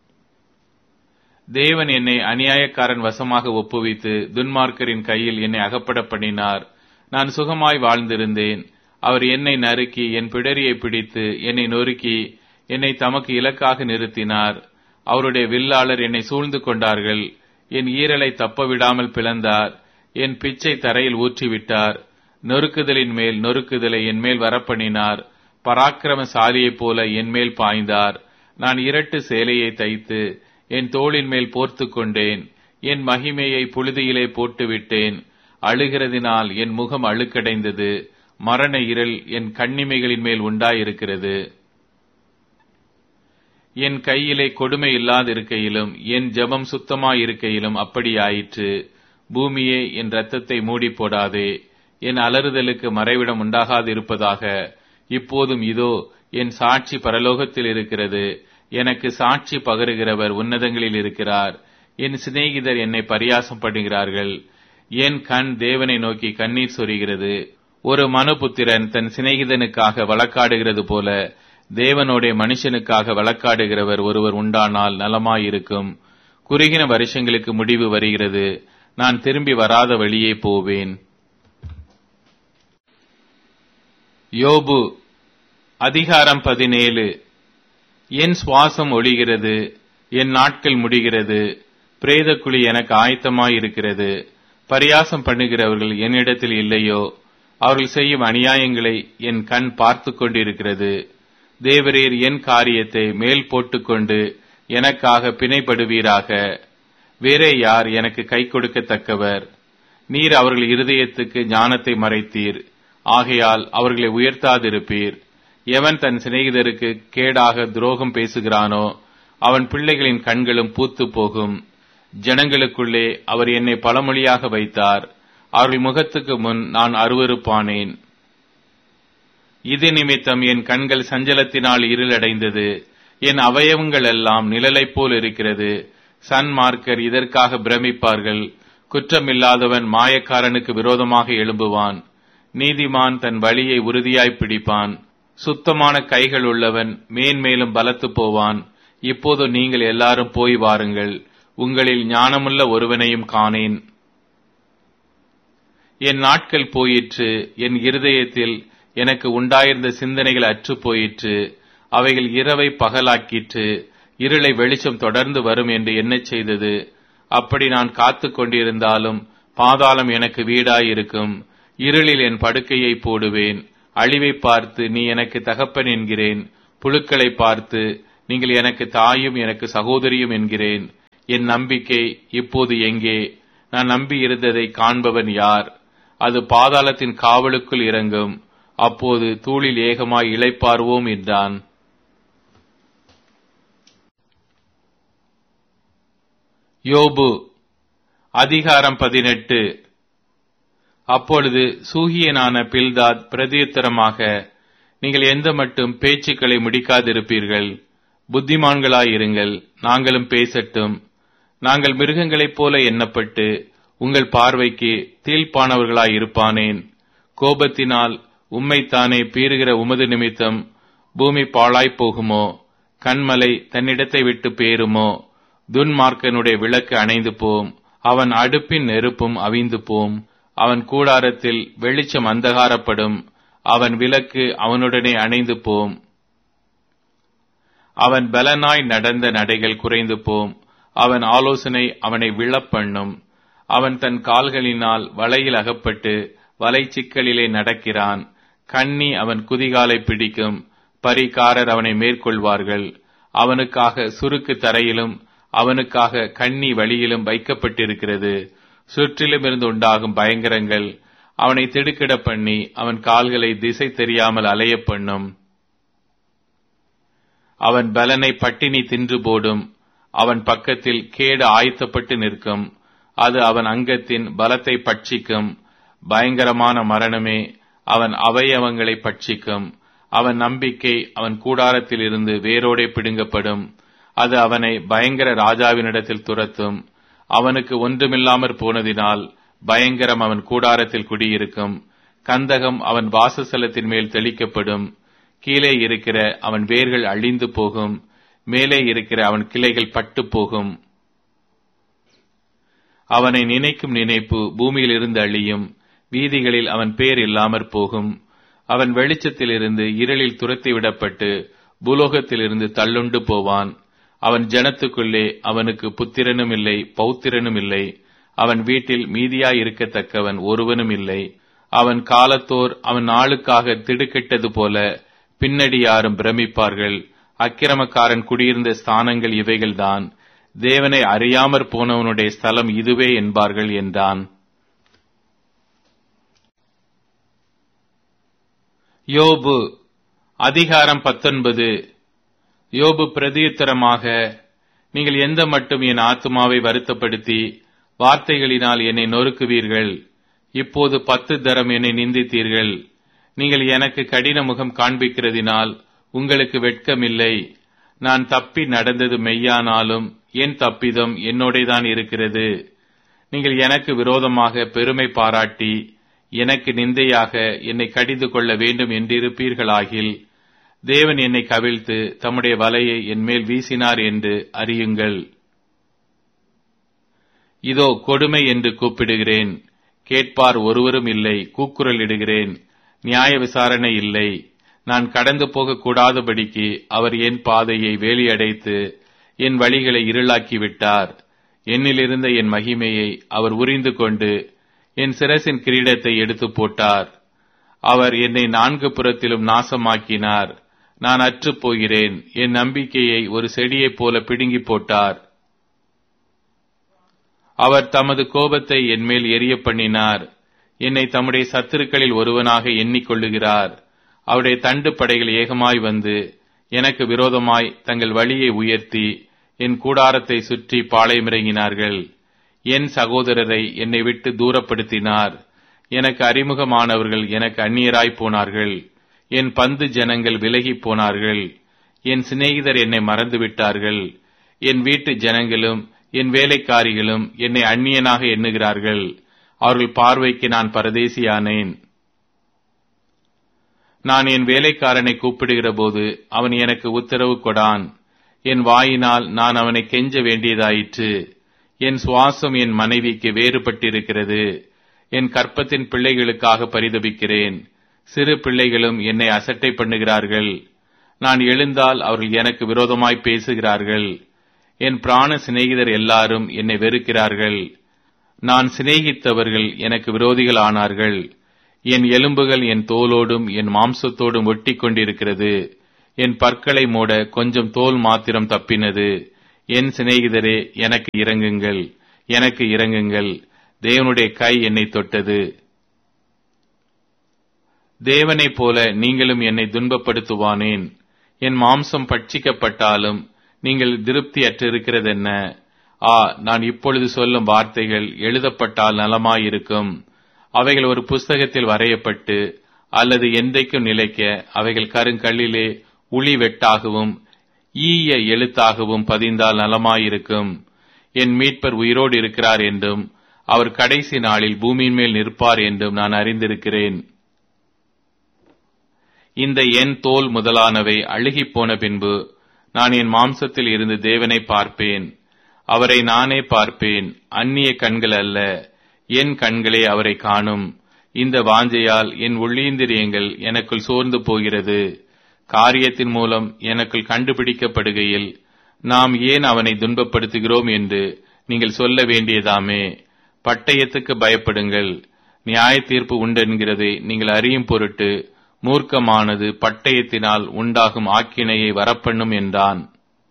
தேவன் என்னை அநியாயக்காரன் வசமாக ஒப்புவித்து துன்மார்க்கரின் கையில் என்னை அகப்பட பண்ணினார். நான் சுகமாய் வாழ்ந்திருந்தேன். அவர் என்னை நறுக்கி என் பிடரியை பிடித்து என்னை நொறுக்கி என்னை தமக்கு இலக்காக நிறுத்தினார். அவருடைய வில்லாளர் என்னை சூழ்ந்து கொண்டார்கள். என் ஈரலை தப்ப விடாமல் பிளந்தார். என் பிச்சை தரையில் ஊற்றிவிட்டார். நொறுக்குதலின் மேல் நொறுக்குதலை என் மேல் வரப்பண்ணினார். பராக்கிரமசாலியைப் போல என் மேல் பாய்ந்தார். நான் இரட்டு சேலையை தைத்து என் தோளின் மேல் போர்த்து கொண்டேன். என் மகிமையை புழுதியிலே போட்டுவிட்டேன். அழுகிறதினால் என் முகம் அழுக்கடைந்தது. மரண இருள் என் கண்ணிமைகளின் மேல் உண்டாயிருக்கிறது. என் கையிலே கொடுமை இல்லாதிருக்கையிலும் என் ஜெபம் சுத்தமாயிருக்கையிலும் அப்படியாயிற்று. பூமியே, என் இரத்தத்தை மூடி போடாதே. என் அலறுதலுக்கு மறைவிடம் உண்டாகாதிருப்பதாக. இப்போதும் இதோ என் சாட்சி பரலோகத்தில் இருக்கிறது. எனக்கு சாட்சி பகருகிறவர் உன்னதங்களில் இருக்கிறார். என் சிநேகிதர் என்னை பரியாசம் பண்ணுகிறார்கள். என் கண் தேவனை நோக்கி கண்ணீர் சொரிகிறது. ஒரு மனுபுத்திரன் தன் சிநேகிதனுக்காக வழக்காடுகிறது போல தேவனுடைய மனுஷனுக்காக வழக்காடுகிறவர் ஒருவர் உண்டானால் நலமாயிருக்கும். குறுகின வருஷங்களுக்கு முடிவு வருகிறது. நான் திரும்பி வராத வழியே போவேன். யோபு அதிகாரம் பதினேழு. என் சுவாசம் ஒழிகிறது. என் நாட்கள் முடிகிறது. பிரேதக்குழி எனக்கு ஆயத்தமாயிருக்கிறது. பரியாசம் பண்ணுகிறவர்கள் என்னிடத்தில் இல்லையோ? அவர்கள் செய்யும் அநியாயங்களை என் கண் பார்த்து கொண்டிருக்கிறது. தேவரீர் என் காரியத்தை மேல் போட்டுக்கொண்டு எனக்காக பிணைப்படுவீராக. வேறே யார் எனக்கு கை கொடுக்கத்தக்கவர்? நீர் அவர்கள் இருதயத்துக்கு ஞானத்தை மறைத்தீர். ஆகையால் அவர்களை உயர்த்தாதிருப்பீர். எவன் தன் சிநேகிதருக்கு கேடாக துரோகம் பேசுகிறானோ அவன் பிள்ளைகளின் கண்களும் பூத்து போகும். ஜனங்களுக்குள்ளே அவர் என்னை பழமொழியாக வைத்தார். அவர்கள் முகத்துக்கு முன் நான் அருவருப்பானேன். இது நிமித்தம் என் கண்கள் சஞ்சலத்தினால் இருளடைந்தது. என் அவயவங்கள் எல்லாம் நிழலைப் போல் இருக்கிறது. சன்மார்க்கர் இதற்காக பிரமிப்பார்கள். குற்றமில்லாதவன் மாயக்காரனுக்கு விரோதமாக எழும்புவான். நீதிமான் தன் வழியை உறுதியாய் பிடிப்பான். சுத்தமான கைகள் உள்ளவன் மேன்மேலும் பலத்து போவான். இப்போது நீங்கள் எல்லாரும் போய் வாருங்கள். உங்களில் ஞானமுள்ள ஒருவனையும் காணேன். என் நாட்கள் போயிற்று. என் இருதயத்தில் எனக்கு உண்டாயிருந்த சிந்தனைகள் அற்று போயிற்று. அவைகள் இரவை பகலாக்கிற்று. இருளை வெளிச்சம் தொடர்ந்து வரும் என்று எண்ணச் செய்தது. அப்படி நான் காத்து கொண்டிருந்தாலும் பாதாளம் எனக்கு வீடாயிருக்கும். இருளில் என் படுக்கையை போடுவேன். அழிவை பார்த்து நீ எனக்கு தகப்பன் என்கிறேன். புழுக்களை பார்த்து நீங்கள் எனக்கு தாயும் எனக்கு சகோதரியும் என்கிறேன். என் நம்பிக்கை இப்போது எங்கே? நான் நம்பி இருந்ததை காண்பவன் யார்? அது பாதாளத்தின் காவலுக்குள் இறங்கும். அப்போது தூளில் ஏகமாய் இளைப்பாறுவோம் என்றான். யோபு அதிகாரம் பதினெட்டு. அப்பொழுது சூகியனான பில்தாத் பிரதியுத்தரமாக, நீங்கள் எந்த மட்டும் பேச்சுக்களை முடிக்காதிருப்பீர்கள்? புத்திமான்களாயிருங்கள், நாங்களும் பேசட்டும். நாங்கள் மிருகங்களைப் போல எண்ணப்பட்டு உங்கள் பார்வைக்கு தீழ்ப்பானவர்களாயிருப்பானேன். கோபத்தினால் உம்மைத்தானே பீறுகிற உமது நிமித்தம் பூமி பாழாய்ப் போகுமோ? கண்மலை தன்னிடத்தை விட்டு பேருமோ? துன்மார்க்கனுடைய விளக்கு அணைந்து போம், அவன் அடுப்பின் நெருப்பும் அவிந்து போம். அவன் கூடாரத்தில் வெளிச்சம் அந்தகாரப்படும், அவன் விளக்கு அவனுடனே அணைந்து போம். அவன் பலனாய் நடந்த நடைகள் குறைந்து போம், அவன் ஆலோசனை அவனை விழப்பண்ணும். அவன் தன் கால்களினால் வலையில் அகப்பட்டு வலை சிக்கலிலே நடக்கிறான். கண்ணி அவன் குதிகாலை பிடிக்கும், பரிகாரர் அவனை மேற்கொள்வார்கள். அவனுக்காக சுருக்கு தரையிலும் அவனுக்காக கண்ணி வழியிலும் வைக்கப்பட்டிருக்கிறது. சுற்றிலும் இருந்து உண்டாகும் பயங்கரங்கள் அவனை திடுக்கிட பண்ணி அவன் கால்களை திசை தெரியாமல் அலைய பண்ணும். அவன் பலனை பட்டினி தின்று போடும், அவன் பக்கத்தில் கேடு ஆயத்தப்பட்டு நிற்கும். அது அவன் அங்கத்தின் பலத்தை பட்சிக்கும். பயங்கரமான மரணமே அவன் அவயவங்களை பட்சிக்கும். அவன் நம்பிக்கை அவன் கூடாரத்தில் இருந்து வேரோடே பிடுங்கப்படும். அது அவனை பயங்கர ராஜாவினிடத்தில் துரத்தும். அவனுக்கு ஒன்றுமில்லாமற் போனதினால் பயங்கரம் அவன் கூடாரத்தில் குடியிருக்கும். கந்தகம் அவன் வாசஸ்தலத்தின் மேல் தெளிக்கப்படும். கீழே இருக்கிற அவன் வேர்கள் அழிந்து போகும், மேலே இருக்கிற அவன் கிளைகள் பட்டு போகும். அவனை நினைக்கும் நினைப்பு பூமியில் இருந்து அழியும், வீதிகளில் அவன் பேர் இல்லாமற் போகும். அவன் வெளிச்சத்திலிருந்து இருளில் துரத்தி விடப்பட்டு பூலோகத்திலிருந்து தள்ளுண்டு போவான். அவன் ஜனத்துக்குள்ளே அவனுக்கு புத்திரனும் இல்லை, பௌத்திரனும் இல்லை. அவன் வீட்டில் மீதியாய் இருக்கத்தக்கவன் ஒருவனும் இல்லை. அவன் காலத்தோர் அவன் நாளுக்காக திடுக்கிட்டது போல பின்னடி யாரும் பிரமிப்பார்கள். அக்கிரமக்காரன் குடியிருந்த ஸ்தானங்கள் இவைகள்தான், தேவனை அறியாமற் போனவனுடைய ஸ்தலம் இதுவே என்பார்கள் என்றான். யோபு அதிகாரம் பத்தொன்பது. யோபு பிரதியுத்தரமாக, நீங்கள் எந்த மட்டும் என் ஆத்துமாவை வருத்தப்படுத்தி வார்த்தைகளினால் என்னை நொறுக்குவீர்கள்? இப்போது பத்து தரம் என்னை நிந்தித்தீர்கள். நீங்கள் எனக்கு கடின முகம் காண்பிக்கிறதினால் உங்களுக்கு வெட்கமில்லை. நான் தப்பி நடந்தது மெய்யானாலும் என் தப்பிதம் என்னோடேதான் இருக்கிறது. நீங்கள் எனக்கு விரோதமாக பெருமை பாராட்டி எனக்கு நிந்தையாக என்னை கடிந்து கொள்ள வேண்டும் என்றிருப்பீர்களாகில், தேவன் என்னை கவிழ்த்து தம்முடைய வலையை என் மேல் வீசினார் என்று அறியுங்கள். இதோ கொடுமை என்று கூப்பிடுகிறேன், கேட்பார் ஒருவரும் இல்லை. கூக்குரலிடுகிறேன், நியாய விசாரணை இல்லை. நான் கடந்து போக கூடாதபடிக்கு அவர் என் பாதையை வேலியடைத்து என் வழிகளை இருளாக்கி விட்டார். என்னிலிருந்த என் மகிமையை அவர் உரிந்து கொண்டு என் சிரசின் கிரீடத்தை எடுத்து போட்டார். அவர் என்னை நான்கு புறத்திலும் நாசமாக்கினார். நான் அற்றுப் போகிறேன். என் நம்பிக்கையை ஒரு செடியைப் போல பிடுங்கி போட்டார். அவர் தமது கோபத்தை என் மேல் எரிய பண்ணினார். என்னை தம்முடைய சத்துருக்களில் ஒருவனாக எண்ணிக்கொள்ளுகிறார். அவருடைய தண்டு படைகள் ஏகமாய் வந்து எனக்கு விரோதமாய் தங்கள் வழியை உயர்த்தி என் கூடாரத்தை சுற்றி பாளையமிறங்கினார்கள். என் சகோதரரை என்னை விட்டு தூரப்படுத்தினார். எனக்கு அறிமுகமானவர்கள் எனக்கு அந்நியராய் போனார்கள். என் பந்து ஜனங்கள் விலகி போனார்கள். என் சிநேகிதர் என்னை மறந்துவிட்டார்கள். என் வீட்டு ஜனங்களும் என் வேலைக்காரிகளும் என்னை அந்நியனாக எண்ணுகிறார்கள். அவர்கள் பார்வைக்கு நான் பரதேசியானேன். நான் என் வேலைக்காரனை கூப்பிடுகிற போது அவன் எனக்கு உத்தரவு கொடான். என் வாயினால் நான் அவனை கெஞ்ச வேண்டியதாயிற்று. என் சுவாசம் என் மனைவிக்கு வேறுபட்டிருக்கிறது. என் கற்பத்தின் பிள்ளைகளுக்காக பரிதபிக்கிறேன். சிறு பிள்ளைகளும் என்னை அசட்டை பண்ணுகிறார்கள். நான் எழுந்தால் அவர்கள் எனக்கு விரோதமாய் பேசுகிறார்கள். என் பிராண சிநேகிதர் எல்லாரும் என்னை வெறுக்கிறார்கள். நான் சிநேகித்தவர்கள் எனக்கு விரோதிகள் ஆனார்கள். என் எலும்புகள் என் தோலோடும் என் மாம்சத்தோடும் ஒட்டி கொண்டிருக்கிறது. என் பற்களை மூட கொஞ்சம் தோல் மாத்திரம் தப்பினது. என் சிநேகிதரே, எனக்கு இரங்குங்கள், எனக்கு இரங்குங்கள். தேவனுடைய கை என்னை தொட்டது. தேவனைப் போல நீங்களும் என்னை துன்பப்படுத்துவானேன்? என் மாம்சம் பட்சிக்கப்பட்டாலும் நீங்கள் திருப்தியற்றிருக்கிறதென்ன? ஆ, நான் இப்பொழுது சொல்லும் வார்த்தைகள் எழுதப்பட்டால் நலமாயிருக்கும். அவைகள் ஒரு புஸ்தகத்தில் வரையப்பட்டு அல்லது என்றைக்கும் நிலைக்க அவைகள் கருங்கல்லிலே உளி வெட்டாகவும் ஈய எழுத்தாகவும் பதிந்தால் நலமாயிருக்கும். என் மீட்பர் உயிரோடு இருக்கிறார் என்றும் அவர் கடைசி நாளில் பூமியின் மேல் நிற்பார் என்றும் நான் அறிந்திருக்கிறேன். இந்த என் தோல் முதலானவை அழுகிப் போன பின்பு நான் என் மாம்சத்தில் இருந்து தேவனை பார்ப்பேன். அவரை நானே பார்ப்பேன், அந்நிய கண்கள் அல்ல. என் கண்களே அவரை காணும். இந்த வாஞ்சையால் என் உள்ளீந்திரியங்கள் எனக்குள் சோர்ந்து போகிறது. காரியத்தின் மூலம் எனக்குள் கண்டுபிடிக்கப்படுகையில் நாம் ஏன் அவனை துன்பப்படுத்துகிறோம் என்று நீங்கள் சொல்ல வேண்டியதாமே. பட்டயத்துக்கு பயப்படுங்கள், நியாய தீர்ப்பு உண்டென்கிறதை நீங்கள் அறியும் பொருட்டு மூர்க்கமானது பட்டயத்தினால் உண்டாகும் ஆக்கினையை வரப்பண்ணும் என்றான்.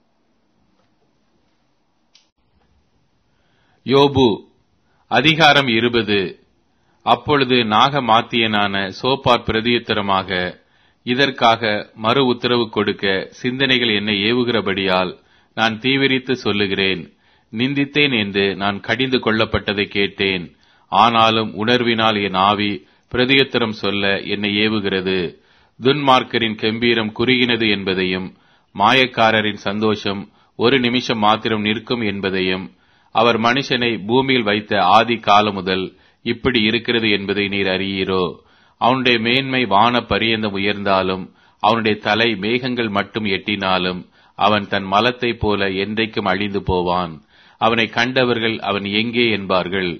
யோபு அதிகாரம் இருபது. அப்பொழுது நாகமாத்தியனான சோப்பார் பிரதியுத்தரமாக, இதற்காக மறு உத்தரவு கொடுக்க சிந்தனைகள் என்னை ஏவுகிறபடியால் நான் தீவிரித்து சொல்லுகிறேன். நிந்தித்தேன் என்று நான் கடிந்து கொள்ளப்பட்டதை கேட்டேன். ஆனாலும் உணர்வினால் என் ஆவி பிரதியுத்தரம் சொல்ல என்னை ஏவுகிறது. துன்மார்க்கரின் கெம்பீரம் குறுகினது என்பதையும் மாயக்காரரின் சந்தோஷம் ஒரு நிமிஷம் மாத்திரம் நிற்கும் என்பதையும் அவர் மனுஷனை பூமியில் வைத்த ஆதி காலம் முதல் இப்படி இருக்கிறது என்பதை நீர் அறியீரோ? அவனுடைய மேன்மை வான பரியந்தம் உயர்ந்தாலும் அவனுடைய தலை மேகங்கள் மட்டும் எட்டினாலும் அவன் தன் மலத்தைப் போல என்றைக்கும் அழிந்து போவான். அவனை கண்டவர்கள் அவன் எங்கே என்பார்கள்.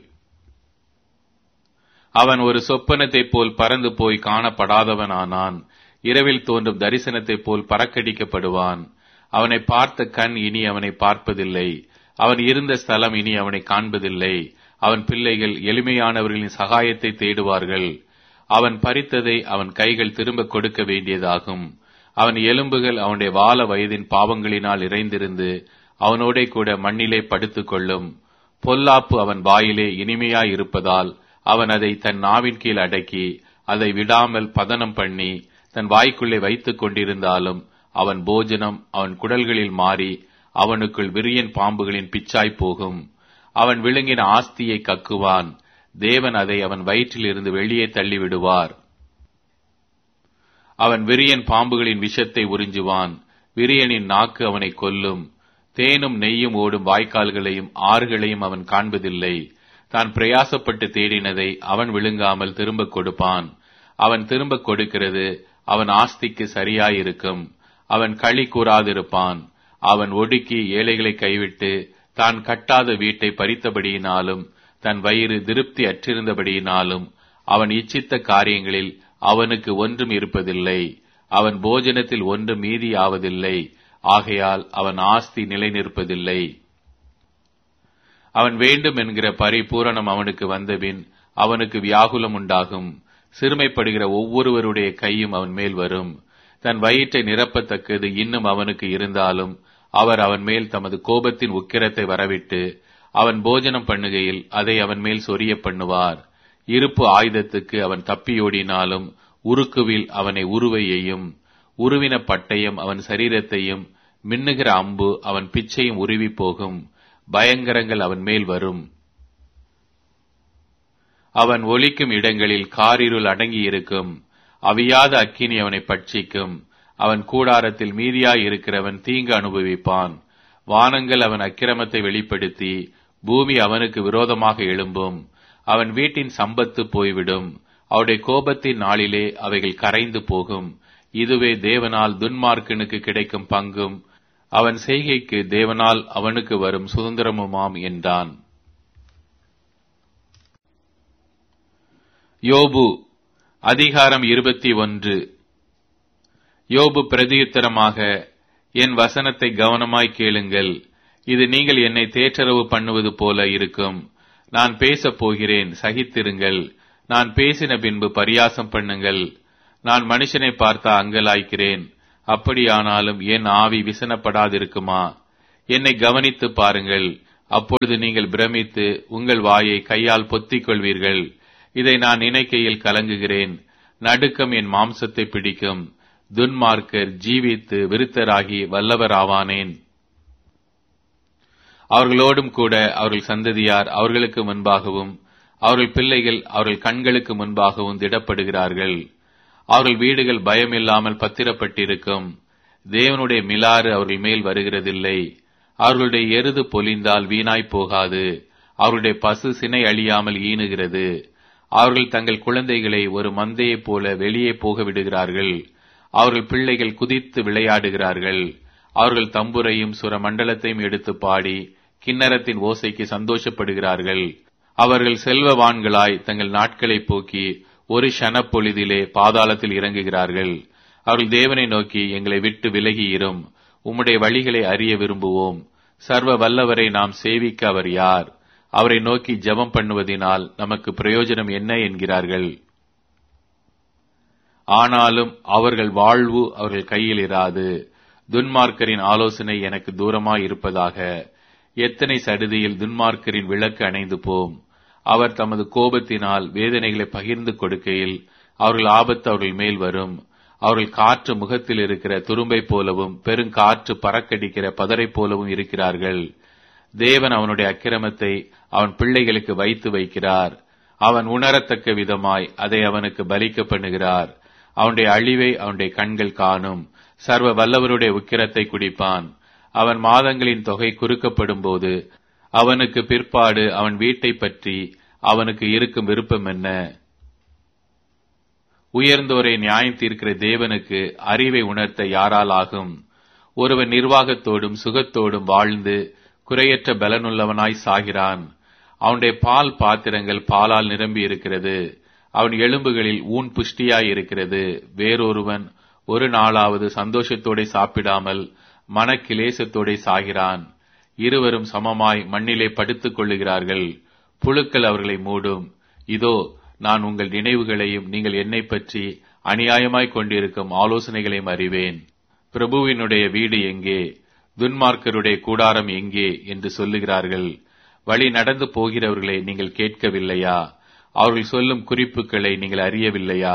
அவன் ஒரு சொப்பனத்தைப் போல் பறந்து போய் காணப்படாதவனானான். இரவில் தோன்றும் தரிசனத்தைப் போல் பறக்கடிக்கப்படுவான். அவனை பார்த்த கண் இனி அவனை பார்ப்பதில்லை. அவன் இருந்த ஸ்தலம் இனி அவனை காண்பதில்லை. அவன் பிள்ளைகள் எளிமையானவர்களின் சகாயத்தை தேடுவார்கள். அவன் பறித்ததை அவன் கைகள் திரும்ப கொடுக்க வேண்டியதாகும். அவன் எலும்புகள் அவனுடைய வால வயதின் பாவங்களினால் இறைந்திருந்து அவனோட கூட மண்ணிலே படுத்துக் கொள்ளும். பொல்லாப்பு அவன் வாயிலே இனிமையாயிருப்பதால் அவன் அதை தன் நாவின் கீழ் அடக்கி அதை விடாமல் பதனம் பண்ணி தன் வாய்க்குள்ளே வைத்துக் கொண்டிருந்தாலும் அவன் போஜனம் அவன் குடல்களில் மாறி அவனுக்குள் விரியன் பாம்புகளின் பிச்சாய் போகும். அவன் விழுங்கின ஆஸ்தியை கக்குவான். தேவன் அதை அவன் வயிற்றில் இருந்து வெளியே தள்ளிவிடுவார். அவன் விரியன் பாம்புகளின் விஷத்தை உறிஞ்சுவான். விரியனின் நாக்கு அவனை கொல்லும். தேனும் நெய்யும் ஓடும் வாய்க்கால்களையும் ஆறுகளையும் அவன் காண்பதில்லை. தான் பிரயாசப்பட்டு தேடினதை அவன் விழுங்காமல் திரும்ப கொடுப்பான். அவன் திரும்ப கொடுக்கிறது அவன் ஆஸ்திக்கு சரியாயிருக்கும். அவன் களி கூறாதிருப்பான். அவன் ஒடுக்கி ஏழைகளை கைவிட்டு தான் கட்டாத வீட்டை பறித்தபடியினாலும் தன் வயிறு திருப்தி அற்றிருந்தபடியினாலும் அவன் இச்சித்த காரியங்களில் அவனுக்கு ஒன்றும் இருப்பதில்லை. அவன் போஜனத்தில் ஒன்றும் மீதியாவதில்லை. ஆகையால் அவன் ஆஸ்தி நிலை நிற்பதில்லை. அவன் வேண்டும் என்கிற பரிபூரணம் அவனுக்கு வந்தபின் அவனுக்கு வியாகுலம் உண்டாகும். சிறுமைப்படுகிற ஒவ்வொருவருடைய கையும் அவன் மேல் வரும். தன் வயிற்றை நிரப்பத்தக்கது இன்னும் அவனுக்கு இருந்தாலும் அவர் அவன் மேல் தமது கோபத்தின் உக்கிரத்தை வரவிட்டு அவன் போஜனம் பண்ணுகையில் அதை அவன் மேல் சொரிய பண்ணுவார். இருப்பு ஆயுதத்துக்கு அவன் தப்பியோடினாலும் உருக்குவில் அவனை உருவையையும் உருவின பட்டயம் அவன் சரீரத்தையும் மின்னுகிற அம்பு அவன் பிச்சையும் உருவி போகும். பயங்கரங்கள் அவன் மேல் வரும். அவன் ஒலிக்கும் இடங்களில் காரிருள் அடங்கியிருக்கும். அவியாத அக்கினி அவனை பட்சிக்கும். அவன் கூடாரத்தில் மீதியாயிருக்கிறவன் தீங்கு அனுபவிப்பான். வானங்கள் அவன் அக்கிரமத்தை வெளிப்படுத்தி பூமி அவனுக்கு விரோதமாக எழும்பும். அவன் வீட்டின் சம்பத்து போய்விடும். அவருடைய கோபத்தின் நாளிலே அவைகள் கரைந்து போகும். இதுவே தேவனால் துன்மார்க்கனுக்கு கிடைக்கும் பங்கும் அவன் செய்கைக்கு தேவனால் அவனுக்கு வரும் சுதந்திரமுமாம் என்றான். யோபு அதிகாரம் இருபத்தி ஒன்று. யோபு பிரதியுத்தரமாக, என் வசனத்தை கவனமாய் கேளுங்கள். இது நீங்கள் என்னை தேற்றரவு பண்ணுவது போல இருக்கும். நான் பேசப் போகிறேன், சகித்திருங்கள். நான் பேசின பின்பு பரியாசம் பண்ணுங்கள். நான் மனுஷனை பார்த்தா அங்கலாய்க்கிறேன். அப்படியானாலும் என் ஆவி விசனப்படாதிருக்குமா? என்னை கவனித்து பாருங்கள். அப்பொழுது நீங்கள் பிரமித்து உங்கள் வாயை கையால் பொத்திக் கொள்வீர்கள். இதை நான் நினைக்கையில் கலங்குகிறேன். நடுக்கம் என் மாம்சத்தை பிடிக்கும். துன்மார்க்கர் ஜீவித்து விருத்தராகி வல்லவராவானேன். அவர்களோடும் கூட அவர்கள் சந்ததியார் அவர்களுக்கு முன்பாகவும் அவர்கள் பிள்ளைகள் அவர்கள் கண்களுக்கு முன்பாகவும் திடப்படுகிறார்கள். அவர்கள் வீடுகள் பயமில்லாமல் பத்திரப்பட்டிருக்கும். தேவனுடைய மிலாறு அவர்கள் மேல் வருகிறதில்லை. அவர்களுடைய எருது பொலிந்தால் வீணாய் போகாது. அவர்களுடைய பசு சினை அழியாமல் ஈனுகிறது. அவர்கள் தங்கள் குழந்தைகளை ஒரு மந்தையைப் போல வெளியே போக விடுகிறார்கள். அவர்கள் பிள்ளைகள் குதித்து விளையாடுகிறார்கள். அவர்கள் தம்புரையும் சுர மண்டலத்தையும் எடுத்து பாடி கிண்ணறத்தின் ஓசைக்கு சந்தோஷப்படுகிறார்கள். அவர்கள் செல்வவான்களாய் தங்கள் நாட்களை போக்கி ஒரு ஷனப்பொழுதிலே பாதாளத்தில் இறங்குகிறார்கள். அவர்கள் தேவனை நோக்கி, எங்களை விட்டு விலகியிரும், உம்முடைய வழிகளை அறிய விரும்புவோம். சர்வ வல்லவரை நாம் சேவிக்க அவர் யார்? அவரை நோக்கி ஜெபம் பண்ணுவதினால் நமக்கு பிரயோஜனம் என்ன என்கிறார்கள். ஆனாலும் அவர்கள் வாழ்வு அவர்கள் கையில் இராது. துன்மார்க்கரின் ஆலோசனை எனக்கு தூரமாய் இருப்பதாக. எத்தனை சடுதியில் துன்மார்க்கரின் விளக்கு அணைந்து போம். அவர் தமது கோபத்தினால் வேதனைகளை பகிர்ந்து கொடுக்கையில் அவர்கள் ஆபத்து அவர்கள் மேல் வரும். அவர்கள் காற்று முகத்தில் இருக்கிற துரும்பை போலவும் பெருங்காற்று பறக்கடிக்கிற பதரை போலவும் இருக்கிறார்கள். தேவன் அவனுடைய அக்கிரமத்தை அவன் பிள்ளைகளுக்கு வைத்து வைக்கிறார். அவன் உணரத்தக்க விதமாய் அதை அவனுக்கு பலிக்க பண்ணுகிறார். அவனுடைய அழிவை அவனுடைய கண்கள் காணும். சர்வ வல்லவருடைய உக்கிரத்தை குடிப்பான். அவன் மாதங்களின் தொகை குறுக்கப்படும் போது அவனுக்கு பிற்பாடு அவன் வீட்டை பற்றி அவனுக்கு இருக்கும் விருப்பம் என்ன? உயர்ந்தோரை நியாயம் தீர்க்கிற தேவனுக்கு அறிவை உணர்த்த யாரால் ஆகும்? ஒருவன் நிர்வாகத்தோடும் சுகத்தோடும் வாழ்ந்து குறையற்ற பலனுள்ளவனாய் சாகிறான். அவனுடைய பால் பாத்திரங்கள் பாலால் நிரம்பி இருக்கிறது. அவன் எலும்புகளில் ஊன் புஷ்டியாய் இருக்கிறது. வேறொருவன் ஒரு நாளாவது சந்தோஷத்தோட சாப்பிடாமல் மனக்கிலேசத்தோட சாகிறான். இருவரும் சமமாய் மண்ணிலே படுத்துக் கொள்ளுகிறார்கள். புழுக்கள் அவர்களை மூடும். இதோ, நான் உங்கள் நினைவுகளையும் நீங்கள் என்னை பற்றி அநியாயமாய் கொண்டிருக்கும் ஆலோசனைகளையும் அறிவேன். பிரபுவினுடைய வீடு எங்கே? துன்மார்க்கருடைய கூடாரம் எங்கே என்று சொல்லுகிறார்கள். வழி நடந்து போகிறவர்களை நீங்கள் கேட்கவில்லையா? அவர்கள் சொல்லும் குறிப்புகளை நீங்கள் அறியவில்லையா?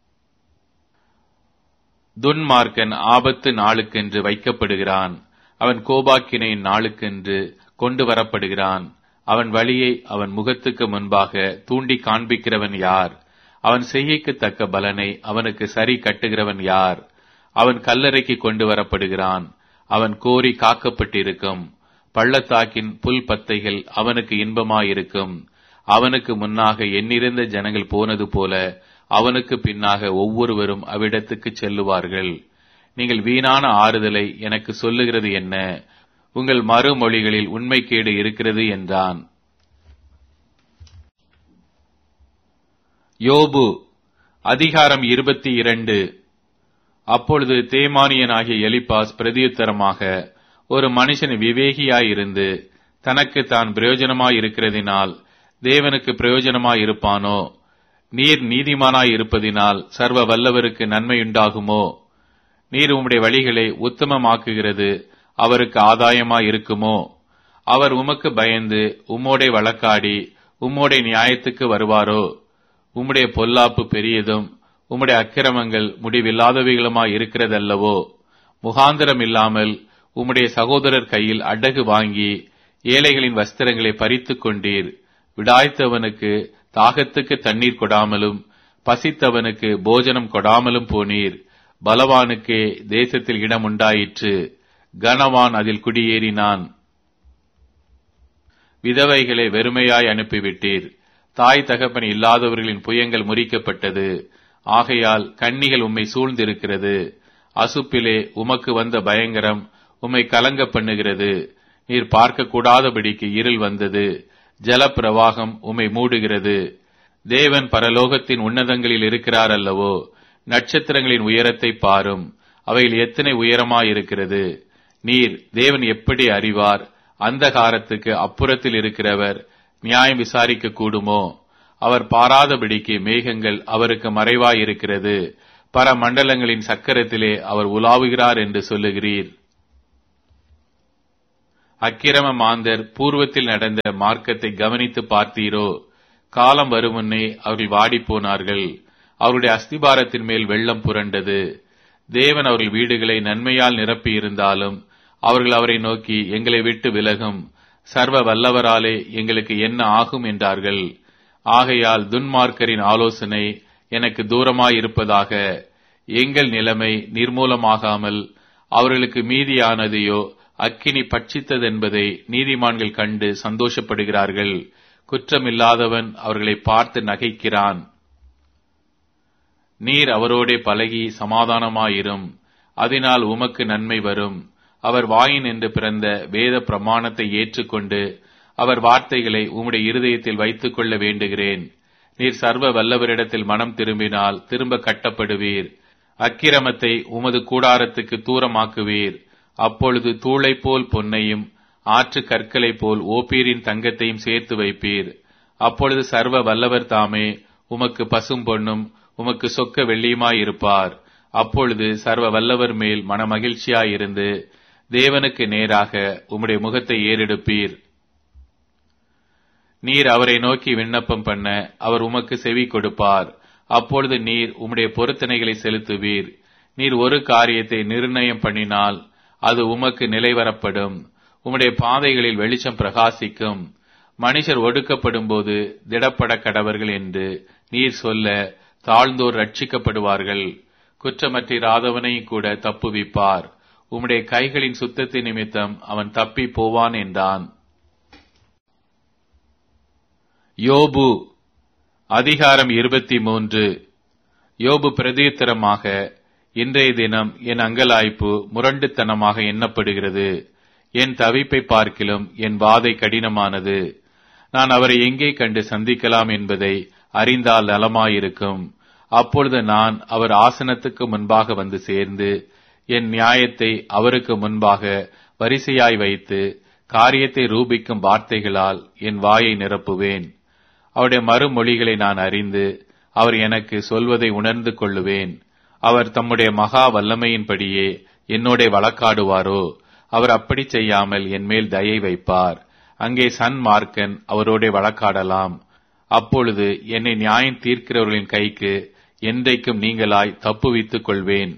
துன்மார்க்கன் ஆபத்து நாளுக்கென்று வைக்கப்படுகிறான். அவன் கோபாக்கினையின் நாளுக்கென்று கொண்டு வரப்படுகிறான். அவன் வழியை அவன் முகத்துக்கு முன்பாக தூண்டி காண்பிக்கிறவன் யார்? அவன் செய்கைக்கு தக்க பலனை அவனுக்கு சரி கட்டுகிறவன் யார்? அவன் கல்லறைக்கு கொண்டு வரப்படுகிறான். அவன் கோரி காக்கப்பட்டிருக்கும். பள்ளத்தாக்கின் புல் பத்தைகள் அவனுக்கு இன்பமாயிருக்கும். அவனுக்கு முன்னாக எண்ணிறந்த ஜனங்கள் போனது போல அவனுக்கு பின்னாக ஒவ்வொருவரும் அவ்விடத்துக்கு செல்லுவார்கள். நீங்கள் வீணான ஆறுதலை எனக்கு சொல்லுகிறது என்ன? உங்கள் மறுமொழிகளில் உண்மைக்கேடு இருக்கிறது என்றான். யோபு அதிகாரம் இருபத்தி இரண்டு. அப்பொழுது தேமானியனாகிய எலிப்பாஸ் பிரதியுத்தரமாக, ஒரு மனுஷன் விவேகியாயிருந்து தனக்கு தான் பிரயோஜனமாயிருக்கிறதினால் தேவனுக்கு பிரயோஜனமாயிருப்பானோ? நீர் நீதிமானாயிருப்பதினால் சர்வ வல்லவருக்கு நன்மையுண்டாகுமோ? நீர் உம்முடைய வழிகளை உத்தமமாக்குகிறது அவருக்கு ஆதாயமாயிருக்குமோ? அவர் உமக்கு பயந்து உம்மோடே வழக்காடி உம்மோடே நியாயத்துக்கு வருவாரோ? உம்முடைய பொல்லாப்பு பெரியதும் உம்முடைய அக்கிரமங்கள் முடிவில்லாதவைகளுமாய் இருக்கிறதல்லவோ? முகாந்திரம் இல்லாமல் உம்முடைய சகோதரர் கையில் அடகு வாங்கி ஏழைகளின் வஸ்திரங்களை பறித்துக் கொண்டீர். விடாய்த்தவனுக்கு தாகத்துக்கு தண்ணீர் கொடாமலும் பசித்தவனுக்கு போஜனம் கொடாமலும் போனீர். பலவானுக்கே தேசத்தில் இடம் உண்டாயிற்று. கனவான் அதில் குடியேறினான். விதவைகளை வெறுமையாய் அனுப்பிவிட்டீர். தாய் தகப்பன் இல்லாதவர்களின் புயங்கள் முறிக்கப்பட்டது. ஆகையால் கண்ணிகள் உம்மை சூழ்ந்திருக்கிறது. அசுப்பிலே உமக்கு வந்த பயங்கரம் உம்மை கலங்க பண்ணுகிறது. நீர் பார்க்க கூடாதபடிக்கு இருள் வந்தது. ஜலப்பிரவாகம் உம்மை மூடுகிறது. தேவன் பரலோகத்தின் உன்னதங்களில் இருக்கிறார் அல்லவோ? நட்சத்திரங்களின் உயரத்தை பாரும், அவைகள் எத்தனை உயரமாயிருக்கிறது. நீர் தேவன் எப்படி அறிவார்? அந்தகாரத்துக்கு அப்புறத்தில் இருக்கிறவர் நியாயம் விசாரிக்க கூடுமோ? அவர் பாராதபடிக்கு மேகங்கள் அவருக்கு மறைவாயிருக்கிறது. பரமண்டலங்களின் சக்கரத்திலே அவர் உலாவுகிறார் என்று சொல்லுகிறீர். அக்கிரம மாந்தர் பூர்வத்தில் நடந்த மார்க்கத்தை கவனித்து பார்த்தீரோ? காலம் வரும் முன்னே அவர்கள் வாடிப்போனார்கள். அவருடைய அஸ்திபாரத்தின் மேல் வெள்ளம் புரண்டது. தேவன் அவர்கள் வீடுகளை நன்மையால் நிரப்பி இருந்தாலும் அவர்கள் அவரை நோக்கி, எங்களை விட்டு விலகும், சர்வ வல்லவராலே எங்களுக்கு என்ன ஆகும் என்றார்கள். ஆகையால் துன்மார்க்கரின் ஆலோசனை எனக்கு தூரமாயிருப்பதாக. எங்கள் நிலைமை நிர்மூலமாகாமல் அவர்களுக்கு மீதியானதையோ அக்கினி பட்சித்ததென்பதை நீதிமான்கள் கண்டு சந்தோஷப்படுகிறார்கள். குற்றமில்லாதவன் அவர்களை பார்த்து நகைக்கிறான். நீர் அவரோடே பழகி சமாதானமாயிரும், அதனால் உமக்கு நன்மை வரும். அவர் வாயின் என்று பிறந்த வேத பிரமாணத்தை ஏற்றுக்கொண்டு அவர் வார்த்தைகளை உம்முடைய இருதயத்தில் வைத்துக் கொள்ள வேண்டுகிறேன். நீர் சர்வ வல்லவரிடத்தில் மனம் திரும்பினால் திரும்ப கட்டப்படுவீர். அக்கிரமத்தை உமது கூடாரத்துக்கு தூரமாக்குவீர். அப்பொழுது தூளை போல் பொன்னையும் ஆற்று கற்களை போல் ஓப்பீரின் தங்கத்தையும் சேர்த்து வைப்பீர். அப்பொழுது சர்வ வல்லவர் தாமே உமக்கு பசும் பொன்னும் உமக்கு சொக்க வெள்ளியுமாயிருப்பார். அப்பொழுது சர்வ வல்லவர் மேல் மனமகிழ்ச்சியாயிருந்து தேவனுக்கு நேராக உம்முடைய முகத்தை ஏறெடுப்பீர். நீர் அவரை நோக்கி விண்ணப்பம் பண்ண அவர் உமக்கு செவி கொடுப்பார். அப்பொழுது நீர் உம்முடைய பொருத்தனைகளை செலுத்துவீர். நீர் ஒரு காரியத்தை நிர்ணயம் பண்ணினால் அது உமக்கு நிலைவரப்படும். உம்முடைய பாதைகளில் வெளிச்சம் பிரகாசிக்கும். மனுஷர் ஒடுக்கப்படும் போது திடப்பட கடவர்கள் என்று நீர் சொல்ல தாழ்ந்தோர் ரட்சிக்கப்படுவார்கள். குற்றமற்றிராதவனையும் கூட தப்புவிப்பார். உம்முடைய கைகளின் சுத்தத்தின் நிமித்தம் அவன் தப்பி போவான் என்றான். யோபு அதிகாரம் இருபத்தி மூன்று. யோபு பிரதியுத்தரமாக, இன்றைய தினம் என் அங்கலாய்ப்பு முரண்டுத்தனமாக எண்ணப்படுகிறது. என் தவிப்பை பார்க்கிலும் என் வாதை கடினமானது. நான் அவரை எங்கே கண்டு சந்திக்கலாம் என்பதை அறிந்தால் நலமாயிருக்கும். அப்பொழுது நான் அவர் ஆசனத்துக்கு முன்பாக வந்து சேர்ந்து என் நியாயத்தை அவருக்கு முன்பாக வரிசையாய் வைத்து காரியத்தை ரூபிக்கும் வார்த்தைகளால் என் வாயை நிரப்புவேன். அவருடைய மறுமொழிகளை நான் அறிந்து அவர் எனக்கு சொல்வதை உணர்ந்து கொள்ளுவேன். அவர் தம்முடைய மகா வல்லமையின்படியே என்னோட வழக்காடுவாரோ? அவர் அப்படி செய்யாமல் என் மேல் தயை வைப்பார். அங்கே சன்மார்க்கன் அவரோட வழக்காடலாம். அப்பொழுது என்னை நியாயம் தீர்க்கிறவர்களின் கைக்கு என்றைக்கும் நீங்களாய் தப்புவித்துக் கொள்வேன்.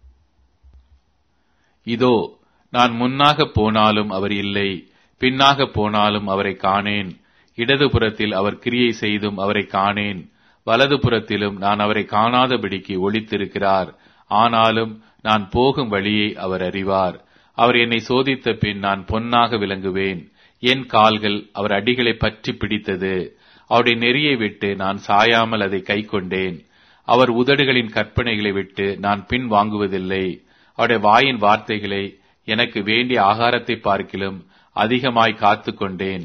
இதோ, நான் முன்னாக போனாலும் அவர் இல்லை, பின்னாக போனாலும் அவரை காணேன். இடதுபுறத்தில் அவர் கிரியை செய்தும் அவரை காணேன். வலதுபுறத்திலும் நான் அவரை காணாதபடிக்கு ஒளித்திருக்கிறார். ஆனாலும் நான் போகும் வழியை அவர் அறிவார். அவர் என்னை சோதித்த பின் நான் பொன்னாக விளங்குவேன். என் கால்கள் அவர் அடிகளை பற்றி பிடித்தது. அவருடைய நெறியை விட்டு நான் சாயாமல் அதை கை கொண்டேன். அவர் உதடுகளின் கற்பனைகளை விட்டு நான் பின் வாங்குவதில்லை. அவருடைய வாயின் வார்த்தைகளை எனக்கு வேண்டிய ஆகாரத்தை பார்க்கிலும் அதிகமாய் காத்து கொண்டேன்.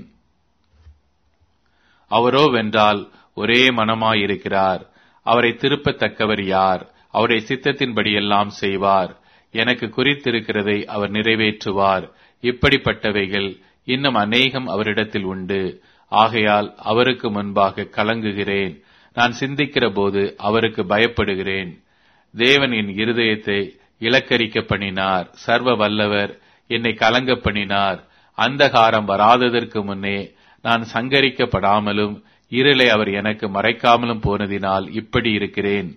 அவரோ வென்றால் ஒரே மனமாயிருக்கிறார். அவரை திருப்பத்தக்கவர் யார்? அவருடைய சித்தத்தின்படியெல்லாம் செய்வார். எனக்கு குறித்திருக்கிறதை அவர் நிறைவேற்றுவார். இப்படிப்பட்டவைகள் இன்னும் அநேகம் அவரிடத்தில் உண்டு. ஆகையால் அவருக்கு முன்பாக கலங்குகிறேன். நான் சிந்திக்கிற போது அவருக்கு பயப்படுகிறேன். தேவன் என் இருதயத்தை இலக்கரிக்க பண்ணினார். சர்வ வல்லவர் என்னை கலங்க பண்ணினார். அந்தகாரம் வராததற்கு முன்னே நான் சங்கரிக்கப்படாமலும் இருளை அவர் எனக்கு மறைக்காமலும் போனதினால் இப்படி இருக்கிறேன்.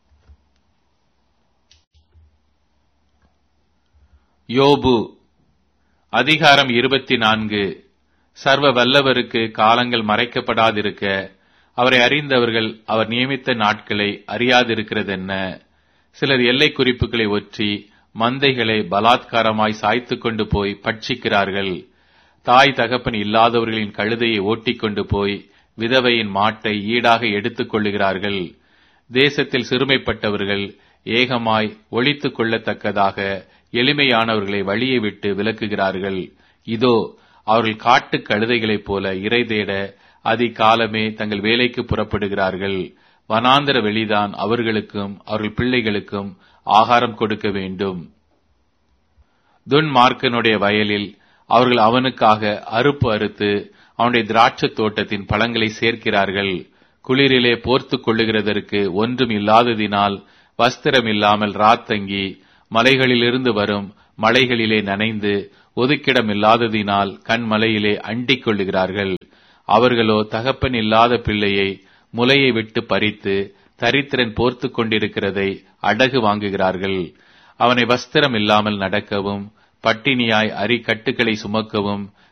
யோபு அதிகாரம் இருபத்தி நான்கு. சர்வ வல்லவருக்கு காலங்கள் மறைக்கப்படாதிருக்க அவரை அறிந்தவர்கள் அவர் நியமித்த நாட்களை அறியாதிருக்கிறதென்ன? சிலர் எல்லை குறிப்புகளை ஒற்றி மந்தைகளை பலாத்காரமாய் சாய்த்து கொண்டு போய் பட்சிக்கிறார்கள். தாய் தகப்பன் இல்லாதவர்களின் கழுதையை ஓட்டிக்கொண்டு போய் விதவையின் மாட்டை ஈடாக எடுத்துக் கொள்ளுகிறார்கள். தேசத்தில் சிறுமைப்பட்டவர்கள் ஏகமாய் ஒழித்துக் கொள்ளத்தக்கதாக எளிமையானவர்களை வழியை விட்டு விலக்குகிறார்கள். இதோ, அவர்கள் காட்டு கழுதைகளைப் போல இரை தேட அதிகாலமே தங்கள் வேலைக்கு புறப்படுகிறார்கள். வனாந்தர வெளிதான் அவர்களுக்கும் அவர்கள் பிள்ளைகளுக்கும் ஆகாரம் கொடுக்க வேண்டும். துன்மார்க்கனுடைய வயலில் அவர்கள் அவனுக்காக அறுப்பு அறுத்து அவனுடைய திராட்சை தோட்டத்தின் பழங்களை சேர்க்கிறார்கள். குளிரிலே போர்த்துக் கொள்ளுகிறதற்கு ஒன்றும் இல்லாததினால் வஸ்திரம் இல்லாமல் ராத்தங்கி மலைகளிலிருந்து வரும் மலைகளிலே நனைந்து ஒதுக்கிடம் இல்லாததினால் கண்மலையிலே அண்டிக் கொள்ளுகிறார்கள். அவர்களோ தகப்பன் இல்லாத பிள்ளையை முலையை விட்டு பறித்து தரித்திரன் போர்த்துக் கொண்டிருக்கிறதை அடகு வாங்குகிறார்கள். அவனை வஸ்திரம் இல்லாமல் நடக்கவும் பட்டினியாய் அரிக்கட்டுகளை சுமக்கவும்